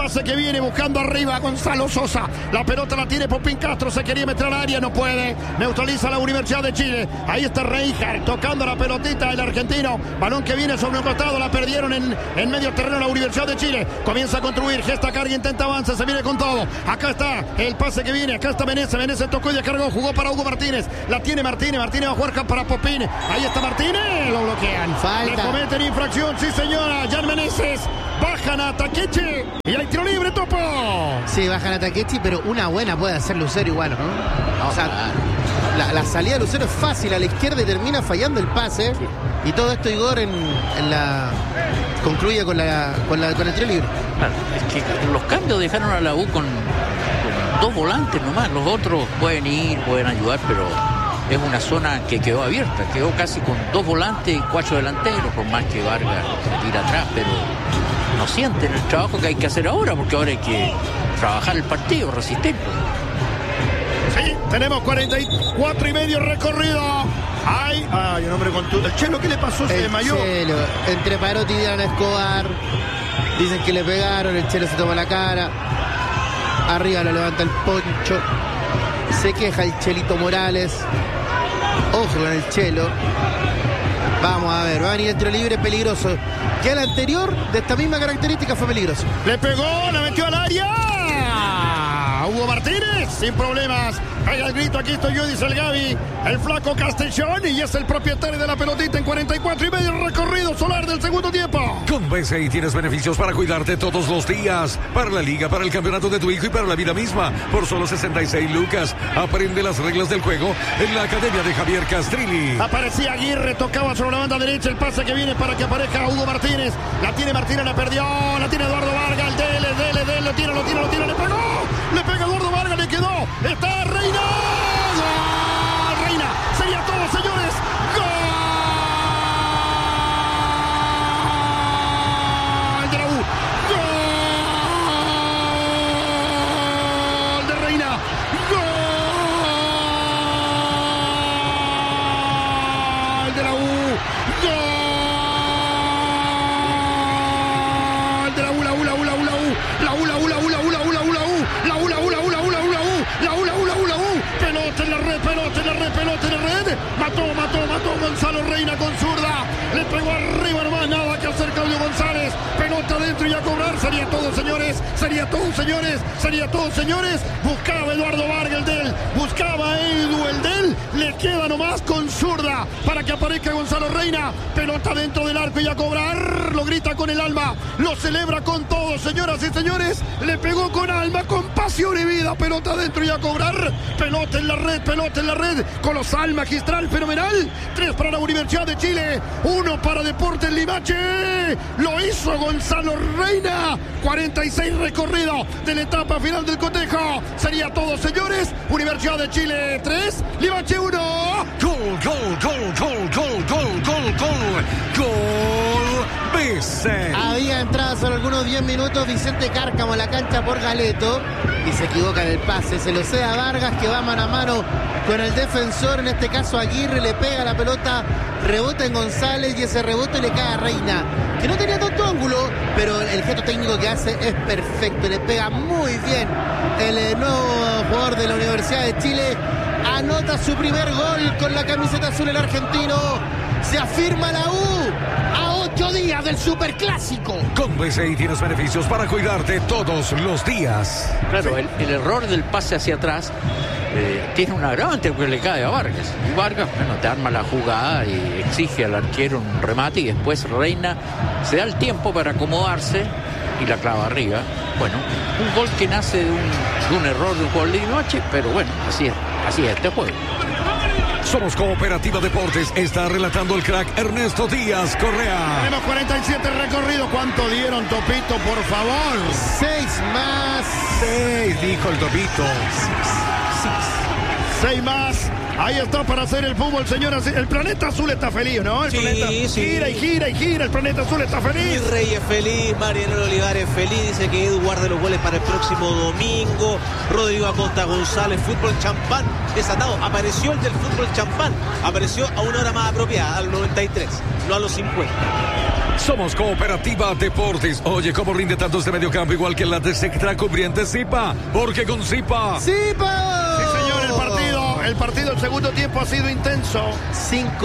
pase que viene buscando arriba Gonzalo Sosa. La pelota la tiene Popín Castro. Se quería meter al área, no puede. Neutraliza la Universidad de Chile. Ahí está Reijer tocando la pelotita, el argentino. Balón que viene sobre un costado. La perdieron en medio terreno la Universidad de Chile. Comienza a construir. Gesta carga, intenta avanza. Se viene con todo. Acá está el pase que viene. Acá está Menezes. Menezes tocó y descargó. Jugó para Hugo Martínez. La tiene Martínez. Martínez va a jugar para Popín. Ahí está Martínez. Lo bloquean. Falta. Le cometen infracción. Sí, señora. Jan Menezes. Bajan a Takechi. Y hay tiro libre, Topo. Sí, bajan a Takechi, pero una buena puede hacer Lucero igual, ¿no? O sea, la salida de Lucero es fácil a la izquierda y termina fallando el pase. Y todo esto Igor concluye con el tiro libre. Claro, es que los cambios dejaron a la U con 2 volantes nomás. Los otros pueden ir, pueden ayudar, pero es una zona que quedó abierta. Quedó casi con 2 volantes y 4 delanteros, por más que Vargas se tira atrás, pero no sienten el trabajo que hay que hacer ahora, porque ahora hay que trabajar el partido, resistirlo. Sí, tenemos 44 y medio recorrido. Ay, un hombre con el Chelo, ¿qué le pasó? Se desmayó. Chelo, entre Parotti y Diana Escobar. Dicen que le pegaron, el Chelo se toma la cara. Arriba lo levanta el Poncho. Se queja el Chelito Morales. Ojo con el Chelo. Vamos a ver, va a venir el tiro libre peligroso. Que el anterior, de esta misma característica, fue peligroso. Le pegó, la metió al área. Hugo Martínez, sin problemas. Pega el grito, aquí estoy yo, dice el Gaby. El flaco Castellón, y es el propietario de la pelotita en 44 y medio recorrido solar del segundo tiempo. Con BCI tienes beneficios para cuidarte todos los días. Para la liga, para el campeonato de tu hijo y para la vida misma. Por solo 66 lucas. Aprende las reglas del juego en la academia de Javier Castrilli. Aparecía Aguirre, tocaba sobre la banda derecha. El pase que viene para que aparezca Hugo Martínez. La tiene Martínez, la perdió. La tiene Eduardo Vargas. El dele, lo tira, le pegó. Le pega Eduardo Vargas, le quedó. Está Reina. ¡Gol! Reina. Sería todo, señores. ¡Gol! De la U. ¡Gol! De Reina. ¡Gol! De la U. ¡Gol! De la U, pelota en la red. Mató Gonzalo Reina con zurda. Le pegó arriba nomás, nada que hacer Claudio González. Pelota adentro y a cobrar. Sería todo, señores. Buscaba Eduardo Vargas el del. Buscaba Edu el del. Le queda nomás con zurda para que aparezca Gonzalo Reina. Pelota dentro del arco y a cobrar. Lo grita con el alma. Lo celebra con todo, señoras y señores. Le pegó con alma, con pasión y vida. Pelota adentro y a cobrar. Pelota en la red. Colosal, magistral, fenomenal. 3 para la Universidad de Chile. 1 para Deportes Limache. Lo hizo Gonzalo Reina. 46 recorrido de la etapa final del cotejo. Sería todo, señores. Universidad de Chile 3, Limache 1. Gol. BC. Había entrado solo algunos 10 minutos Vicente Cárcamo a la cancha por Galeto y se equivoca en el pase. Se lo cede a Vargas, que va mano a mano con el defensor, en este caso Aguirre. Le pega la pelota, rebota en González y ese rebote le cae a Reina, que no tenía tanto ángulo, pero el gesto técnico que hace es perfecto. Le pega muy bien el nuevo jugador de la Universidad de Chile. Anota su primer gol con la camiseta azul el argentino. Se afirma la U a 8 días del Superclásico. Con BCI tienes beneficios para cuidarte todos los días. Claro, el error del pase hacia atrás tiene un agravante porque le cae a Vargas. Y Vargas, bueno, te arma la jugada y exige al arquero un remate y después Reina se da el tiempo para acomodarse y la clava arriba. Bueno, un gol que nace de un error de un gol de noche, pero bueno, así es este juego. Somos Cooperativa Deportes. Está relatando el crack Ernesto Díaz Correa. Tenemos 47 recorridos. ¿Cuánto dieron, Topito, por favor? 6 más. 6, dijo el Topito. 6 más. Ahí está para hacer el fútbol, señoras. El planeta azul está feliz, ¿no? El planeta gira y gira y gira. El planeta azul está feliz. Mi Rey es feliz, Mariano Olivares es feliz. Dice que Edu guarde los goles para el próximo domingo. Rodrigo Acosta González, fútbol champán desatado. Apareció el del fútbol champán. Apareció a una hora más apropiada, al 93, no a los 50. Somos Cooperativa Deportes. Oye, ¿cómo rinde tanto este mediocampo? Igual que la de Sectra Cubriente Zipa. Porque con Zipa... ¡Zipa! Sí, señor, el partido, el segundo tiempo ha sido intenso. 5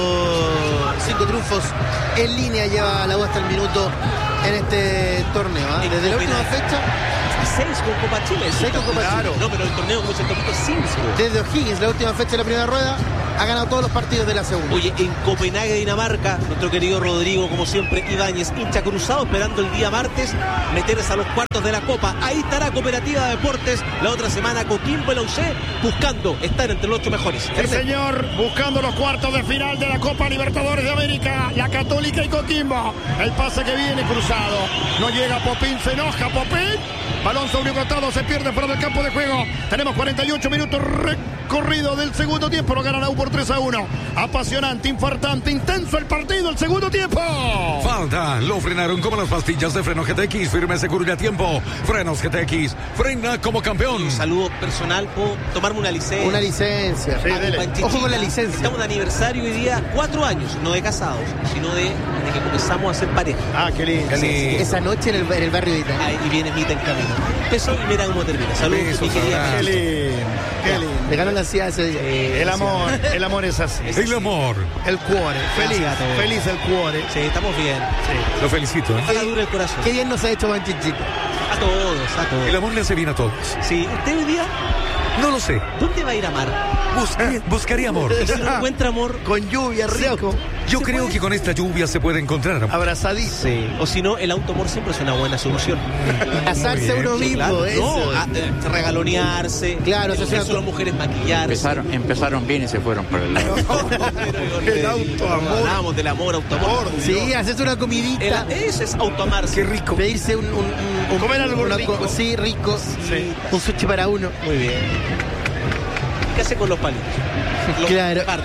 triunfos en línea lleva la U hasta el minuto en este torneo. Desde la última fecha... 6 con Copa Chile. 6 con Copa Chile. No, pero el torneo como es el poquito 5. Desde O'Higgins, la última fecha de la primera rueda, ha ganado todos los partidos de la segunda. Oye, en Copenhague, Dinamarca, nuestro querido Rodrigo, como siempre, Ibáñez, hincha cruzado, esperando el día martes meterse a los cuartos de la Copa. Ahí estará Cooperativa Deportes la otra semana, Coquimbo y la UC, buscando estar entre los 8 mejores. Sí, señor, buscando los cuartos de final de la Copa Libertadores de América, la Católica y Coquimbo. El pase que viene cruzado, no llega Popín, se enoja Popín. Balón sobre un costado, se pierde fuera del campo de juego. Tenemos 48 minutos recorrido del segundo tiempo. Lo gana la U por 3-1. Apasionante, infartante, intenso el partido, el segundo tiempo. Falta, lo frenaron como las pastillas de freno GTX. Firme, seguro y a tiempo. Frenos GTX, frena como campeón. Un saludo personal, ¿puedo tomarme una licencia? Una licencia. Sí, dele. Ojo con la licencia. Estamos de aniversario hoy día, 4 años, no de casados, sino de que comenzamos a ser pareja. Ah, qué lindo. Esa noche en el barrio de Italia. Ahí viene Mita en camino. Empezó y mira cómo termina. Saludos, Besos, mi querida. abrazos. Qué lindo, qué lindo. Le ganó la ansiedad ese día. El amor es así. El amor. El cuore, feliz, Gracias a todos. feliz el cuore. Sí, estamos bien. Sí. Lo felicito. Ojalá dure el corazón. Qué bien nos ha hecho Manchichito. A todos, a todos. El amor le hace bien a todos. Sí, usted hoy día, No lo sé. ¿dónde va a ir a amar? Buscaría amor. Y si no encuentra amor, Con lluvia, rico, Yo creo que con esta lluvia se puede encontrar amor. abrazadito. sí. O si no, el autoamor siempre es una buena solución. Casarse uno Sí, mismo, claro. eso. No, regalonearse. Claro, eso eso es son las mujeres maquillarse. Empezaron bien y se fueron por el lado. El autoamor. Hablábamos del amor, autoamor. Sí, haces una comidita. Ese es autoamarse. Qué rico. Pedirse un Comer algo rico. Sí, rico. Sí. Un sushi para uno. Muy bien. ¿Qué hace con los palitos? Los Claro. parte.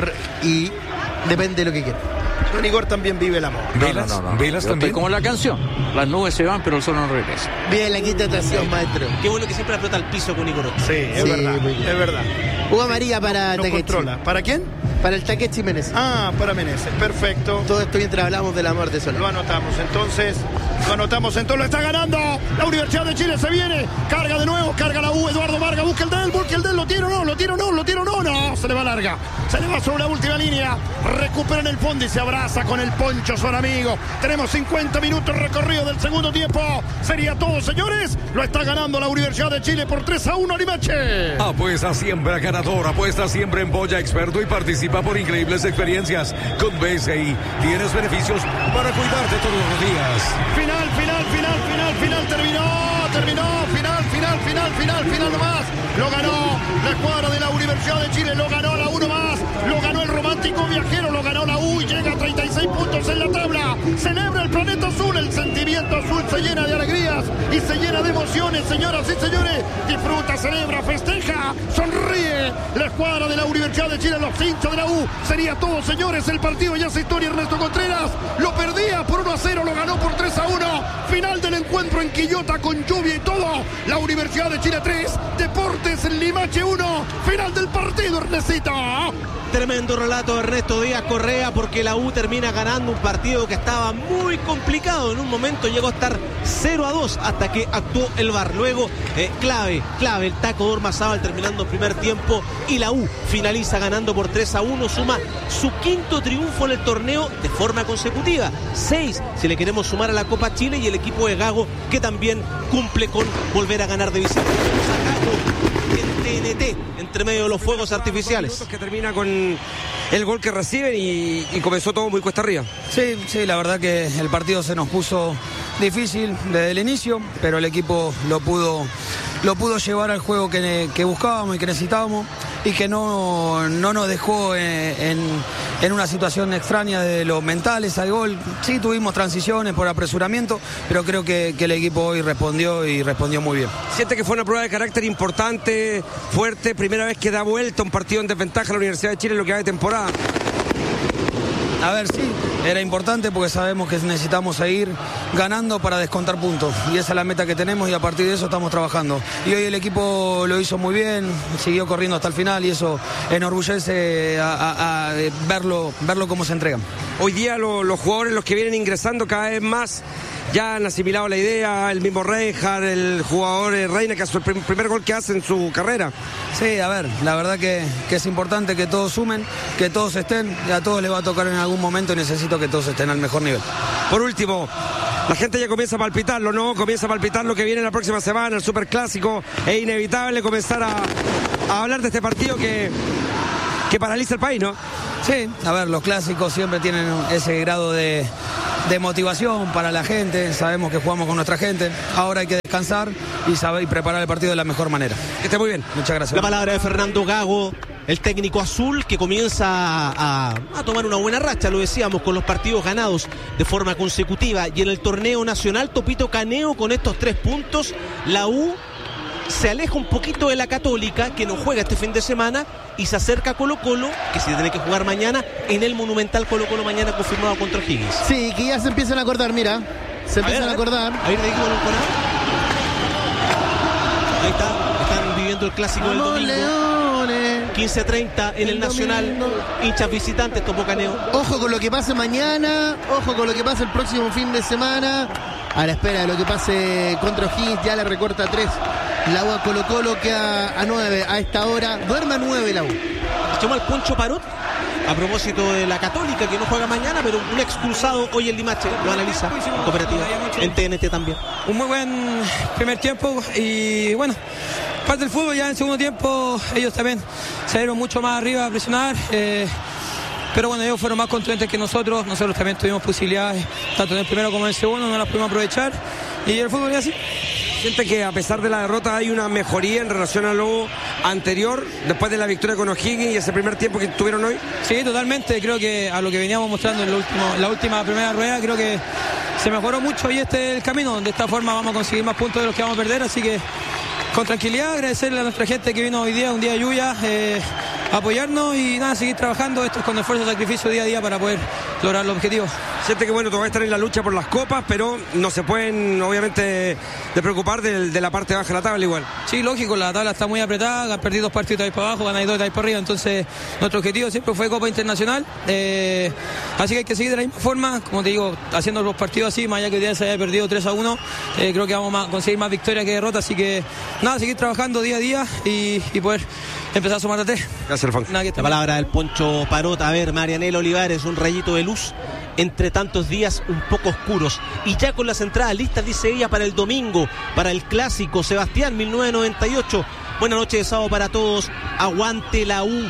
Y depende de lo que quiera. Don Igor también vive el amor. ¿Velas? ¿Velas Yo estoy también? como la canción. Las nubes se van, pero el sol no regresa. Bien, la quinta estación, maestro. Qué bueno que siempre aprieta el piso con Igor. Sí, es Sí, verdad, muy bien. es verdad. Uva María para No Takechi. controla. ¿Para quién? Para el Takechi Meneses. Ah, para Meneses. Perfecto. Todo esto mientras hablamos del amor de Lo Solano. anotamos entonces. Lo está ganando. La Universidad de Chile se viene. Carga de nuevo, carga la U. Eduardo Vargas busca el del. Lo tiro, no. Se le va larga. Se le va sobre la última línea. Recuperan el fondo y se abraza con el Poncho, son amigos. Tenemos 50 minutos recorrido del segundo tiempo. Sería todo, señores. Lo está ganando la Universidad de Chile por 3-1 Limache. Apuesta siempre a ganador, apuesta siempre en Boya Experto y participa por increíbles experiencias. Con BCI tienes beneficios para cuidarte todos los días. Final, final nomás. Lo ganó la escuadra de la Universidad de Chile, lo ganó la 1 más, lo ganó el romántico viajero, lo ganó la U y llega a 36 puntos en la tabla. Celebra el planeta azul, el sentimiento azul se llena de alegrías y se llena de emociones, señoras y señores. Disfruta, celebra, festeja, sonríe. La escuadra de la Universidad de Chile, los hinchas de la U. Sería todo, señores, el partido ya se historia. Ernesto Contreras lo perdía por 1-0, lo ganó por 3-1. Final del encuentro en Quillota con lluvia y todo. La Universidad de Chile 3, Deportes en Limache 1. Final del partido, Ernestito. Tremendo relato de Ernesto Díaz Correa, porque la U termina ganando un partido que estaba muy complicado. En un momento llegó a estar 0-2 hasta que actuó el VAR. Luego, clave, el taco de Ormazábal terminando el primer tiempo y la U finaliza ganando por 3-1. Suma su quinto triunfo en el torneo de forma consecutiva. 6 si le queremos sumar a la Copa Chile, y el equipo de Gago que también cumple con volver a ganar de visita. En TNT, entre medio de los fuegos artificiales. Que termina con el gol que reciben y comenzó todo muy cuesta arriba. Sí, la verdad que el partido se nos puso difícil desde el inicio, pero el equipo lo pudo llevar al juego que buscábamos y que necesitábamos, y que no nos dejó en en una situación extraña de los mentales al gol. Sí, tuvimos transiciones por apresuramiento, pero creo que el equipo hoy respondió y respondió muy bien. ¿Siente que fue una prueba de carácter importante, fuerte, primera vez que da vuelta un partido en desventaja a la Universidad de Chile en lo que va de temporada? A ver, sí, era importante porque sabemos que necesitamos seguir ganando para descontar puntos. Y esa es la meta que tenemos y a partir de eso estamos trabajando. Y hoy el equipo lo hizo muy bien, siguió corriendo hasta el final y eso enorgullece a verlo cómo se entregan. Hoy día los jugadores, los que vienen ingresando cada vez más, ya han asimilado la idea, el mismo Reinhardt, el jugador Reina, que es el primer gol que hace en su carrera. Sí, a ver, la verdad que es importante que todos sumen, que todos estén, y a todos les va a tocar en algún momento y necesito que todos estén al mejor nivel. Por último, la gente ya comienza a palpitarlo, ¿no? Comienza a palpitar lo que viene la próxima semana, el Superclásico. Es inevitable comenzar a hablar de este partido que paraliza el país, ¿no? Sí, a ver, los clásicos siempre tienen ese grado de motivación para la gente, sabemos que jugamos con nuestra gente, ahora hay que descansar y preparar el partido de la mejor manera. Que esté muy bien. Muchas gracias. La palabra de Fernando Gago, el técnico azul que comienza a tomar una buena racha, lo decíamos, con los partidos ganados de forma consecutiva, y en el torneo nacional, Topito Caneo con estos 3 puntos, la U se aleja un poquito de la Católica, que no juega este fin de semana, y se acerca a Colo-Colo, que se tiene que jugar mañana en el Monumental. Colo-Colo mañana confirmado contra O'Higgins. Sí, que ya se empiezan a acordar, mira. Se empiezan a acordar. A ver, de aquí ahí está, están viviendo el clásico del domingo. Leones. 15:30 en el Nacional. Hinchas visitantes, Topo Caneo. Ojo con lo que pase mañana, ojo con lo que pase el próximo fin de semana. A la espera de lo que pase contra O'Higgins, ya le recorta 3. La U a Colo-Colo queda a 9 a esta hora. Duerme a 9 la U. Escuchamos al Poncho Parot a propósito de la Católica, que no juega mañana, pero un expulsado hoy en Limache. Lo analiza en Cooperativa, en TNT también. Un muy buen primer tiempo y bueno, parte del fútbol. Ya en el segundo tiempo ellos también salieron mucho más arriba a presionar, pero bueno, ellos fueron más contundentes que nosotros también tuvimos posibilidades tanto en el primero como en el segundo, no las pudimos aprovechar y el fútbol es así. ¿Siente que a pesar de la derrota hay una mejoría en relación a lo anterior, después de la victoria con O'Higgins y ese primer tiempo que tuvieron hoy? Sí, totalmente. Creo que a lo que veníamos mostrando en la última primera rueda, creo que se mejoró mucho y este es el camino. De esta forma vamos a conseguir más puntos de los que vamos a perder, así que con tranquilidad, agradecerle a nuestra gente que vino hoy día, un día de lluvia, apoyarnos y nada, seguir trabajando. Esto es con esfuerzo y sacrificio día a día para poder lograr los objetivos. Siente que bueno, todavía están en la lucha por las copas, pero no se pueden obviamente de preocupar de la parte baja de la tabla igual. Sí, lógico, la tabla está muy apretada, han perdido 2 partidos ahí para abajo, ganáis 2 ahí para arriba, entonces nuestro objetivo siempre fue Copa Internacional, así que hay que seguir de la misma forma, como te digo, haciendo los partidos así, más allá que hoy día se haya perdido 3-1, creo que vamos a conseguir más victorias que derrotas, así que nada, seguir trabajando día a día y poder empezar a sumar a 3. Gracias, Alfon. La palabra del Poncho Parot. A ver, Marianela Olivares, un rayito de luz entre tantos días un poco oscuros. Y ya con las entradas listas, dice ella, para el domingo, para el clásico. Sebastián, 1998. Buenas noches de sábado para todos. Aguante la U.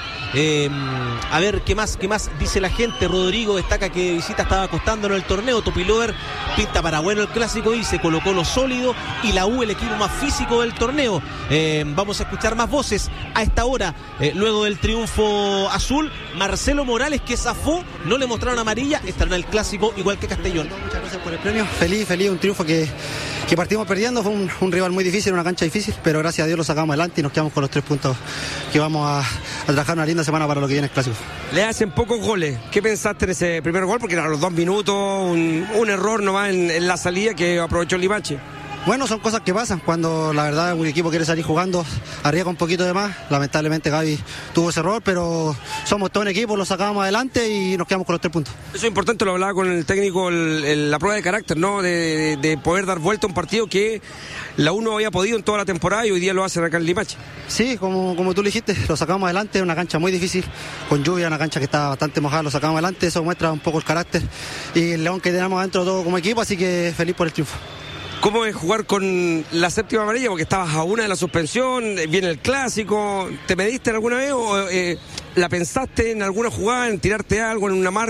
A ver, ¿qué más dice la gente? Rodrigo destaca que Visita estaba costándonos el torneo. Topilover pinta para bueno el clásico, dice Colo-Colo sólido y la U el equipo más físico del torneo. Vamos a escuchar más voces a esta hora, luego del triunfo azul. Marcelo Morales, que zafó, no le mostraron amarilla, estará en el clásico igual que Castellón. Muchas gracias por el premio, feliz, un triunfo que partimos perdiendo, fue un rival muy difícil, una cancha difícil, pero gracias a Dios lo sacamos adelante y nos quedamos con los 3 puntos que vamos a trabajar una linda semana para lo que viene el clásico. Le hacen pocos goles. ¿Qué pensaste en ese primer gol? Porque a los 2 minutos un error nomás en la salida que aprovechó el Limache. Bueno, son cosas que pasan cuando la verdad un equipo quiere salir jugando, arriesga un poquito de más. Lamentablemente Gaby tuvo ese error, pero somos todo un equipo, lo sacamos adelante y nos quedamos con los 3 puntos. Eso es importante, lo hablaba con el técnico, la prueba de carácter, ¿no? De poder dar vuelta a un partido que la U no había podido en toda la temporada y hoy día lo hacen acá en Limache. Sí, como tú lo dijiste, lo sacamos adelante, una cancha muy difícil, con lluvia, una cancha que está bastante mojada, lo sacamos adelante, eso muestra un poco el carácter y el león que tenemos adentro todo como equipo, así que feliz por el triunfo. ¿Cómo es jugar con la 7ª amarilla? Porque estabas a una de la suspensión, viene el clásico. ¿Te mediste alguna vez o la pensaste en alguna jugada, en tirarte algo, en una marca?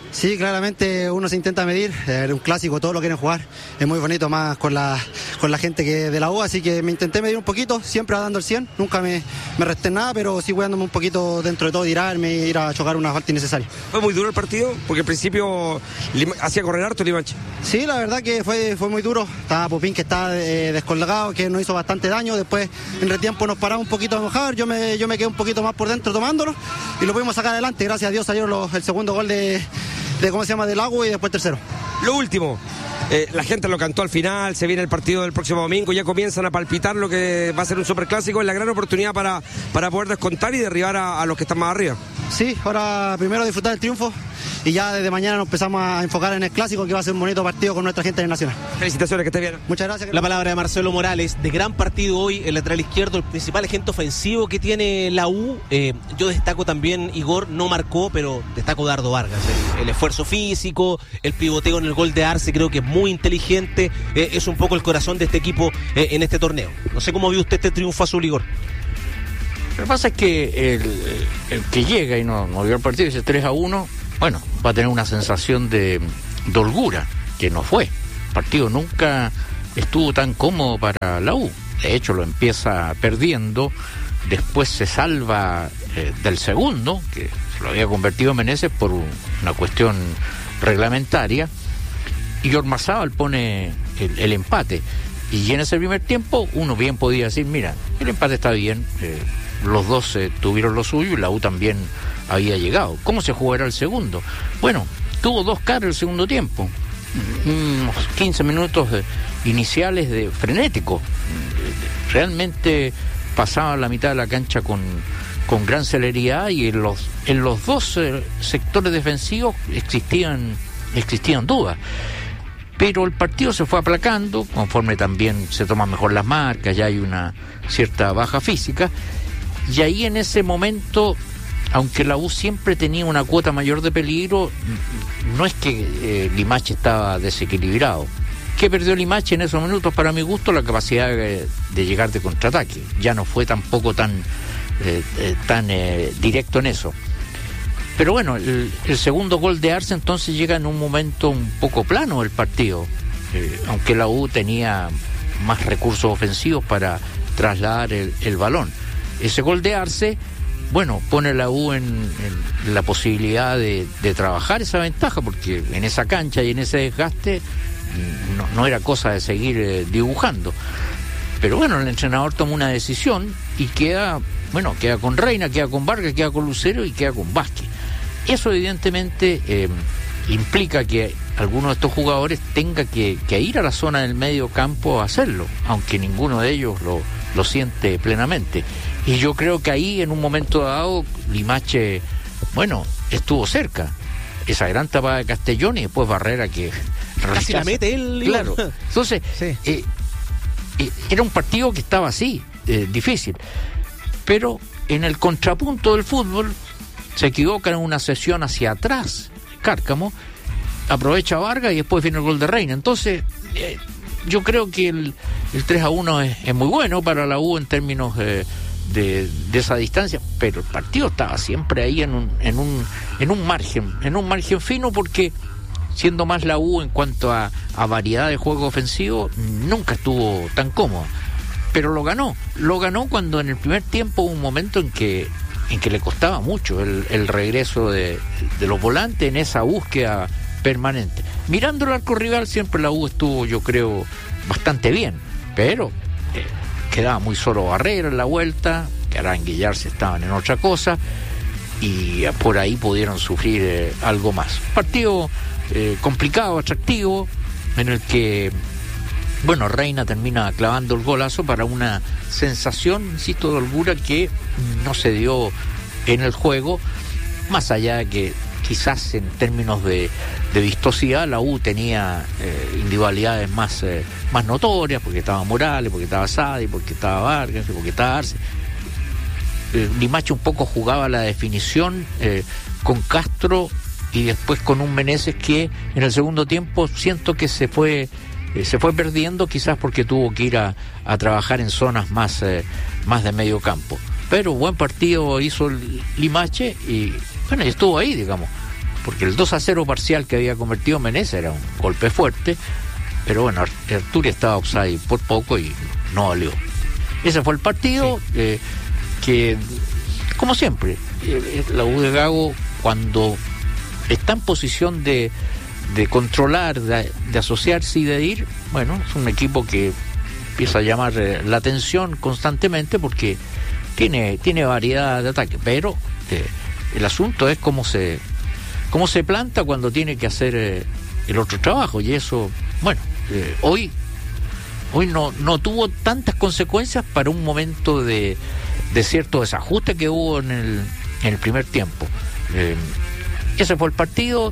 Sí, claramente uno se intenta medir, un clásico, todos lo quieren jugar, es muy bonito, más con la gente que de la U, así que me intenté medir un poquito, siempre dando el 100, nunca me resté nada, pero sí cuidándome un poquito dentro de todo, tirarme, ir a chocar una falta innecesaria. ¿Fue muy duro el partido? Porque al principio hacía correr harto Limache. Sí, la verdad que fue muy duro, estaba Popín que está descolgado, que nos hizo bastante daño, después en retiempo nos paramos un poquito a mojar, yo me quedé un poquito más por dentro tomándolo y lo pudimos sacar adelante, gracias a Dios salió el segundo gol de del agua y después tercero. Lo último, la gente lo cantó al final, se viene el partido del próximo domingo, ya comienzan a palpitar lo que va a ser un superclásico, es la gran oportunidad para poder descontar y derribar a los que están más arriba. Sí, ahora primero disfrutar del triunfo y ya desde mañana nos empezamos a enfocar en el clásico, que va a ser un bonito partido con nuestra gente nacional. Felicitaciones, que esté bien. Muchas gracias. La palabra de Marcelo Morales, de gran partido hoy, el lateral izquierdo, el principal agente ofensivo que tiene la U. Yo destaco también, Igor, no marcó, pero destaco Dardo Vargas. El esfuerzo físico, el pivoteo en el gol de Arce, creo que es muy inteligente, es un poco el corazón de este equipo en este torneo. No sé cómo vio usted este triunfo azul, Igor. Lo que pasa es que el que llega y no vio el partido, dice 3-1, bueno, va a tener una sensación de holgura, que no fue. El partido nunca estuvo tan cómodo para la U. De hecho, lo empieza perdiendo, después se salva del segundo, que se lo había convertido Meneses por una cuestión reglamentaria, y Ormazábal pone el empate. Y en ese primer tiempo uno bien podía decir, mira, el empate está bien, los dos tuvieron lo suyo y la U también había llegado. ¿Cómo se jugará el segundo? Bueno, tuvo dos caras el segundo tiempo, unos 15 minutos iniciales de frenético, realmente pasaba la mitad de la cancha con gran celeridad, y en los dos sectores defensivos existían dudas. Pero el partido se fue aplacando, conforme también se toman mejor las marcas, ya hay una cierta baja física, y ahí en ese momento, aunque la U siempre tenía una cuota mayor de peligro, no es que Limache estaba desequilibrado. ¿Qué perdió Limache en esos minutos? Para mi gusto, la capacidad de llegar de contraataque. Ya no fue tampoco tan directo en eso. Pero bueno, el segundo gol de Arce entonces llega en un momento un poco plano del partido, aunque la U tenía más recursos ofensivos para trasladar el balón. Ese gol de Arce, bueno, pone a la U en la posibilidad de trabajar esa ventaja, porque en esa cancha y en ese desgaste no era cosa de seguir dibujando. Pero bueno, el entrenador toma una decisión y queda con Reina, queda con Vargas, queda con Lucero y queda con Vázquez. Eso evidentemente implica que alguno de estos jugadores tenga que ir a la zona del medio campo a hacerlo, aunque ninguno de ellos lo siente plenamente. Y yo creo que ahí, en un momento dado, Limache, bueno, estuvo cerca. Esa gran tapada de Castellón y después Barrera que casi la mete él. Claro. Entonces, sí. Era un partido que estaba así, difícil. Pero en el contrapunto del fútbol, se equivoca en una sesión hacia atrás, Cárcamo, aprovecha Vargas y después viene el gol de Reina. Entonces, yo creo que el 3-1 es muy bueno para la U en términos de esa distancia, pero el partido estaba siempre ahí en un margen fino, porque siendo más la U en cuanto a variedad de juego ofensivo, nunca estuvo tan cómodo. Pero lo ganó cuando en el primer tiempo hubo un momento en que le costaba mucho el regreso de los volantes en esa búsqueda permanente. Mirando el arco rival, siempre la U estuvo, yo creo, bastante bien, pero quedaba muy solo Barrera en la vuelta, que Aranguillarse estaban en otra cosa, y por ahí pudieron sufrir algo más. Partido complicado, atractivo, en el que, bueno, Reina termina clavando el golazo para una sensación, insisto, de holgura que no se dio en el juego, más allá de que quizás en términos de vistosidad la U tenía individualidades más notorias, porque estaba Morales, porque estaba Sadi, porque estaba Vargas, porque estaba Arce. Limache un poco jugaba la definición con Castro y después con un Meneses que en el segundo tiempo siento que se fue perdiendo, quizás porque tuvo que ir a trabajar en zonas más de medio campo. Pero buen partido hizo el Limache y bueno, estuvo ahí, digamos, porque el 2-0 parcial que había convertido Menezes era un golpe fuerte, pero bueno, Arturi estaba offside por poco y no valió. Ese fue el partido, que, como siempre, la U de Gago, cuando está en posición de controlar, de asociarse y de ir, bueno, es un equipo que empieza a llamar la atención constantemente porque tiene variedad de ataques, pero el asunto es cómo se planta cuando tiene que hacer el otro trabajo, y eso, bueno, hoy no tuvo tantas consecuencias para un momento de cierto desajuste que hubo en el primer tiempo. Ese fue el partido.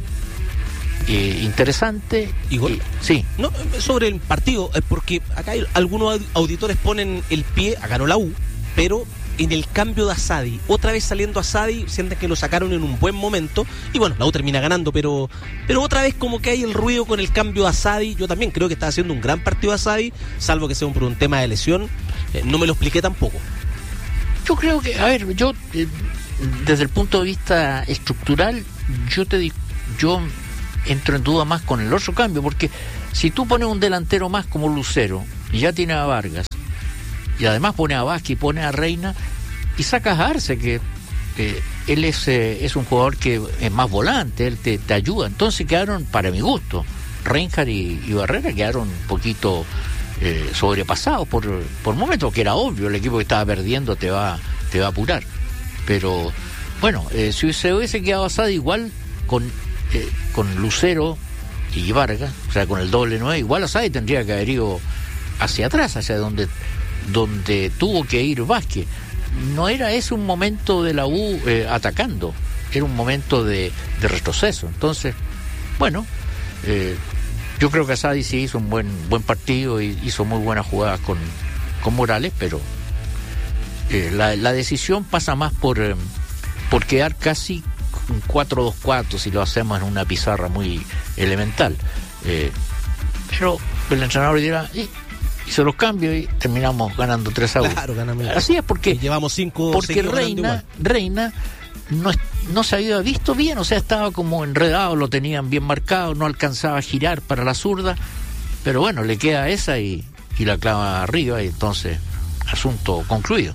Interesante. Igor, sí. No, sobre el partido, porque acá algunos auditores ponen el pie, ganó la U, pero en el cambio de Asadi, otra vez saliendo Asadi, sienten que lo sacaron en un buen momento, y bueno, la U termina ganando, pero otra vez como que hay el ruido con el cambio de Asadi. Yo también creo que está haciendo un gran partido Asadi, salvo que sea por un tema de lesión, no me lo expliqué tampoco. Yo creo que, a ver, desde el punto de vista estructural, yo entro en duda más con el otro cambio, porque si tú pones un delantero más como Lucero y ya tiene a Vargas y además pone a Vázquez y pone a Reina y sacas a Arce, que él es un jugador que es más volante, él te ayuda, entonces quedaron, para mi gusto, Reinhardt y Barrera quedaron un poquito sobrepasados por momentos, que era obvio, el equipo que estaba perdiendo te va a apurar, pero bueno, si se hubiese quedado Asadi igual con Lucero y Vargas, o sea, con el doble 9, igual Asadi tendría que haber ido hacia atrás, hacia donde tuvo que ir Vázquez. No era ese un momento de la U atacando, era un momento de retroceso. Entonces, bueno, yo creo que Asadi sí hizo un buen partido y hizo muy buenas jugadas con Morales, pero la decisión pasa más por quedar casi un 4-2-4 si lo hacemos en una pizarra muy elemental, pero el entrenador dirá, hizo los cambios y terminamos ganando 3-1. Claro, ganamos. Así es, porque y llevamos 5, porque Reina no se había visto bien, o sea, estaba como enredado, lo tenían bien marcado, no alcanzaba a girar para la zurda, pero bueno, le queda esa y la clava arriba, y entonces asunto concluido.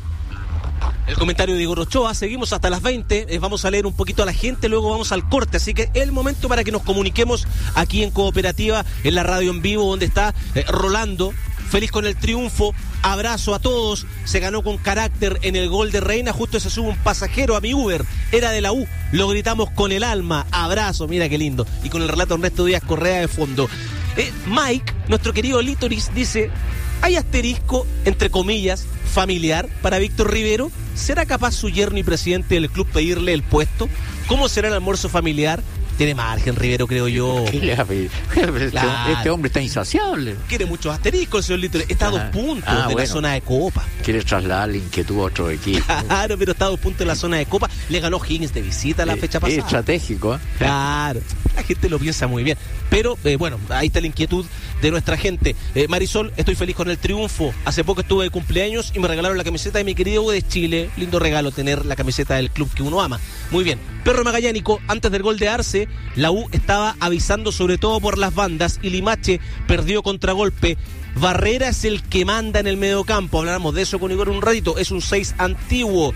El comentario de Igor Ochoa, seguimos hasta las 20, vamos a leer un poquito a la gente, luego vamos al corte, así que el momento para que nos comuniquemos aquí en Cooperativa, en la radio en vivo, donde está Rolando, feliz con el triunfo, abrazo a todos, se ganó con carácter en el gol de Reina, justo se sube un pasajero a mi Uber, era de la U, lo gritamos con el alma, abrazo, mira qué lindo, y con el relato Ernesto Díaz Correa de fondo. Mike, nuestro querido Litoris, dice, ¿hay asterisco, entre comillas, familiar para Víctor Rivero? ¿Será capaz su yerno y presidente del club pedirle el puesto? ¿Cómo será el almuerzo familiar? Tiene margen Rivero, creo yo. ¿Qué le va a pedir? Este hombre está insaciable. Quiere muchos asteriscos el señor Litoris. Está a 2 puntos de la zona de Copa. Quiere trasladar la inquietud a otro equipo. Claro, pero está a 2 puntos de la zona de Copa. Le ganó Higgins de visita la fecha pasada. Es estratégico, ¿eh? Claro, la gente lo piensa muy bien. Pero, bueno, ahí está la inquietud de nuestra gente. Marisol, estoy feliz con el triunfo. Hace poco estuve de cumpleaños y me regalaron la camiseta de mi querido U de Chile. Lindo regalo tener la camiseta del club que uno ama. Muy bien. Perro Magallánico, antes del gol de Arce, la U estaba avisando sobre todo por las bandas y Limache perdió contragolpe. Barrera es el que manda en el mediocampo. Hablamos de eso con Igor un ratito. Es un 6 antiguo.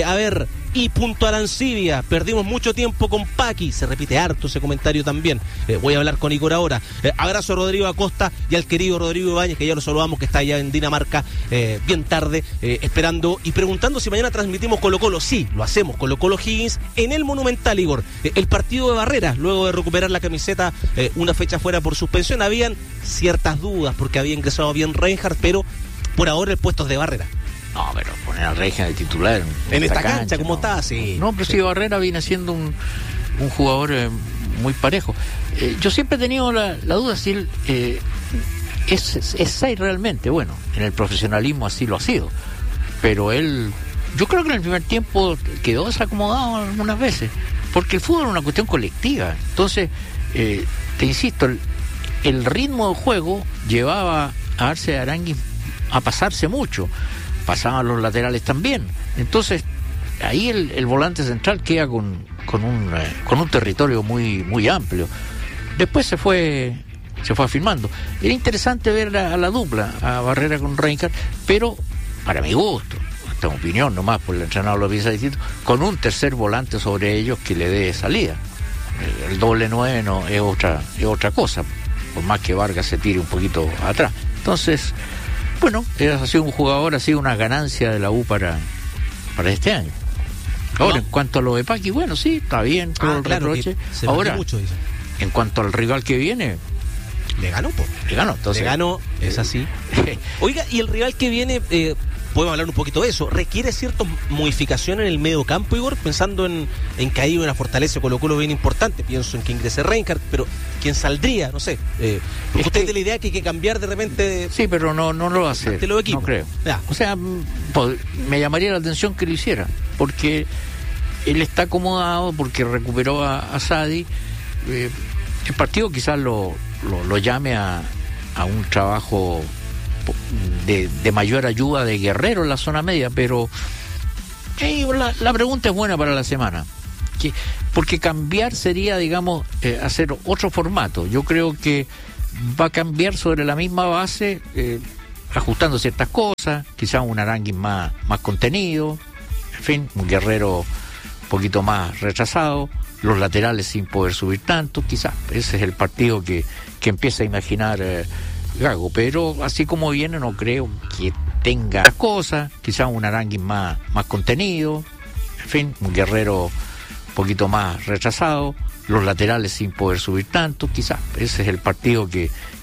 Y punto Arancibia. Perdimos mucho tiempo con Paqui. Se repite harto ese comentario también. Voy a hablar con Igor ahora. Abrazo a Rodrigo Acosta y al querido Rodrigo Ibáñez, que ya lo saludamos, que está allá en Dinamarca bien tarde, esperando y preguntando si mañana transmitimos Colo-Colo. Sí, lo hacemos. Colo-Colo Higgins en el Monumental, Igor. El partido de Barrera, luego de recuperar la camiseta una fecha fuera por suspensión, habían ciertas dudas porque había ingresado bien Reinhardt, pero por ahora el puesto es de Barrera. No, pero poner a Reinhardt de titular en esta cancha, ¿cómo está? Sí. No, pero sí, Barrera viene siendo un jugador muy parejo. Yo siempre he tenido la duda si él es 6 realmente. Bueno, en el profesionalismo así lo ha sido, pero él, yo creo que en el primer tiempo quedó desacomodado algunas veces, porque el fútbol es una cuestión colectiva. Entonces, te insisto, el ritmo del juego llevaba a Arce Aránguiz a pasarse mucho, pasaban los laterales también. Entonces ahí el volante central queda con con un territorio muy, muy amplio. Después se fue afirmando. Era interesante ver a la dupla, a Barrera con Reinhardt, pero para mi gusto, esta opinión nomás, por el entrenador lo piensa distinto, con un tercer volante sobre ellos que le dé salida. El doble 9 no es otra cosa, por más que Vargas se tire un poquito atrás. Entonces, bueno, ha sido un jugador, ha sido una ganancia de la U para este año. Ahora, en cuanto a lo de Paqui, bueno, sí, está bien, todo el reproche. Ahora, mucho, en cuanto al rival que viene, le ganó, entonces. Le ganó, es así. Oiga, y el rival que viene, podemos hablar un poquito de eso, ¿requiere ciertas modificaciones en el medio campo, Igor? Pensando en que hay una fortaleza de Colo-Colo bien importante, pienso en que ingrese Reinhardt, pero ¿quién saldría? No sé. Porque usted tiene la idea que hay que cambiar de repente. Sí, pero no lo va a hacer. No creo. Ya. O sea, me llamaría la atención que lo hiciera, porque él está acomodado, porque recuperó a Sadi. El partido quizás lo llame a un trabajo de mayor ayuda de Guerrero en la zona media, pero la pregunta es buena para la semana, porque cambiar sería, digamos, hacer otro formato. Yo creo que va a cambiar sobre la misma base, ajustando ciertas cosas, quizás un Aranguis más contenido, en fin, un Guerrero un poquito más retrasado, los laterales sin poder subir tanto, quizás ese es el partido que empieza a imaginar Gago, pero así como viene no creo que tenga cosas, quizás un Aranguis más contenido, en fin, un Guerrero un poquito más retrasado, los laterales sin poder subir tanto, quizás ese es el partido que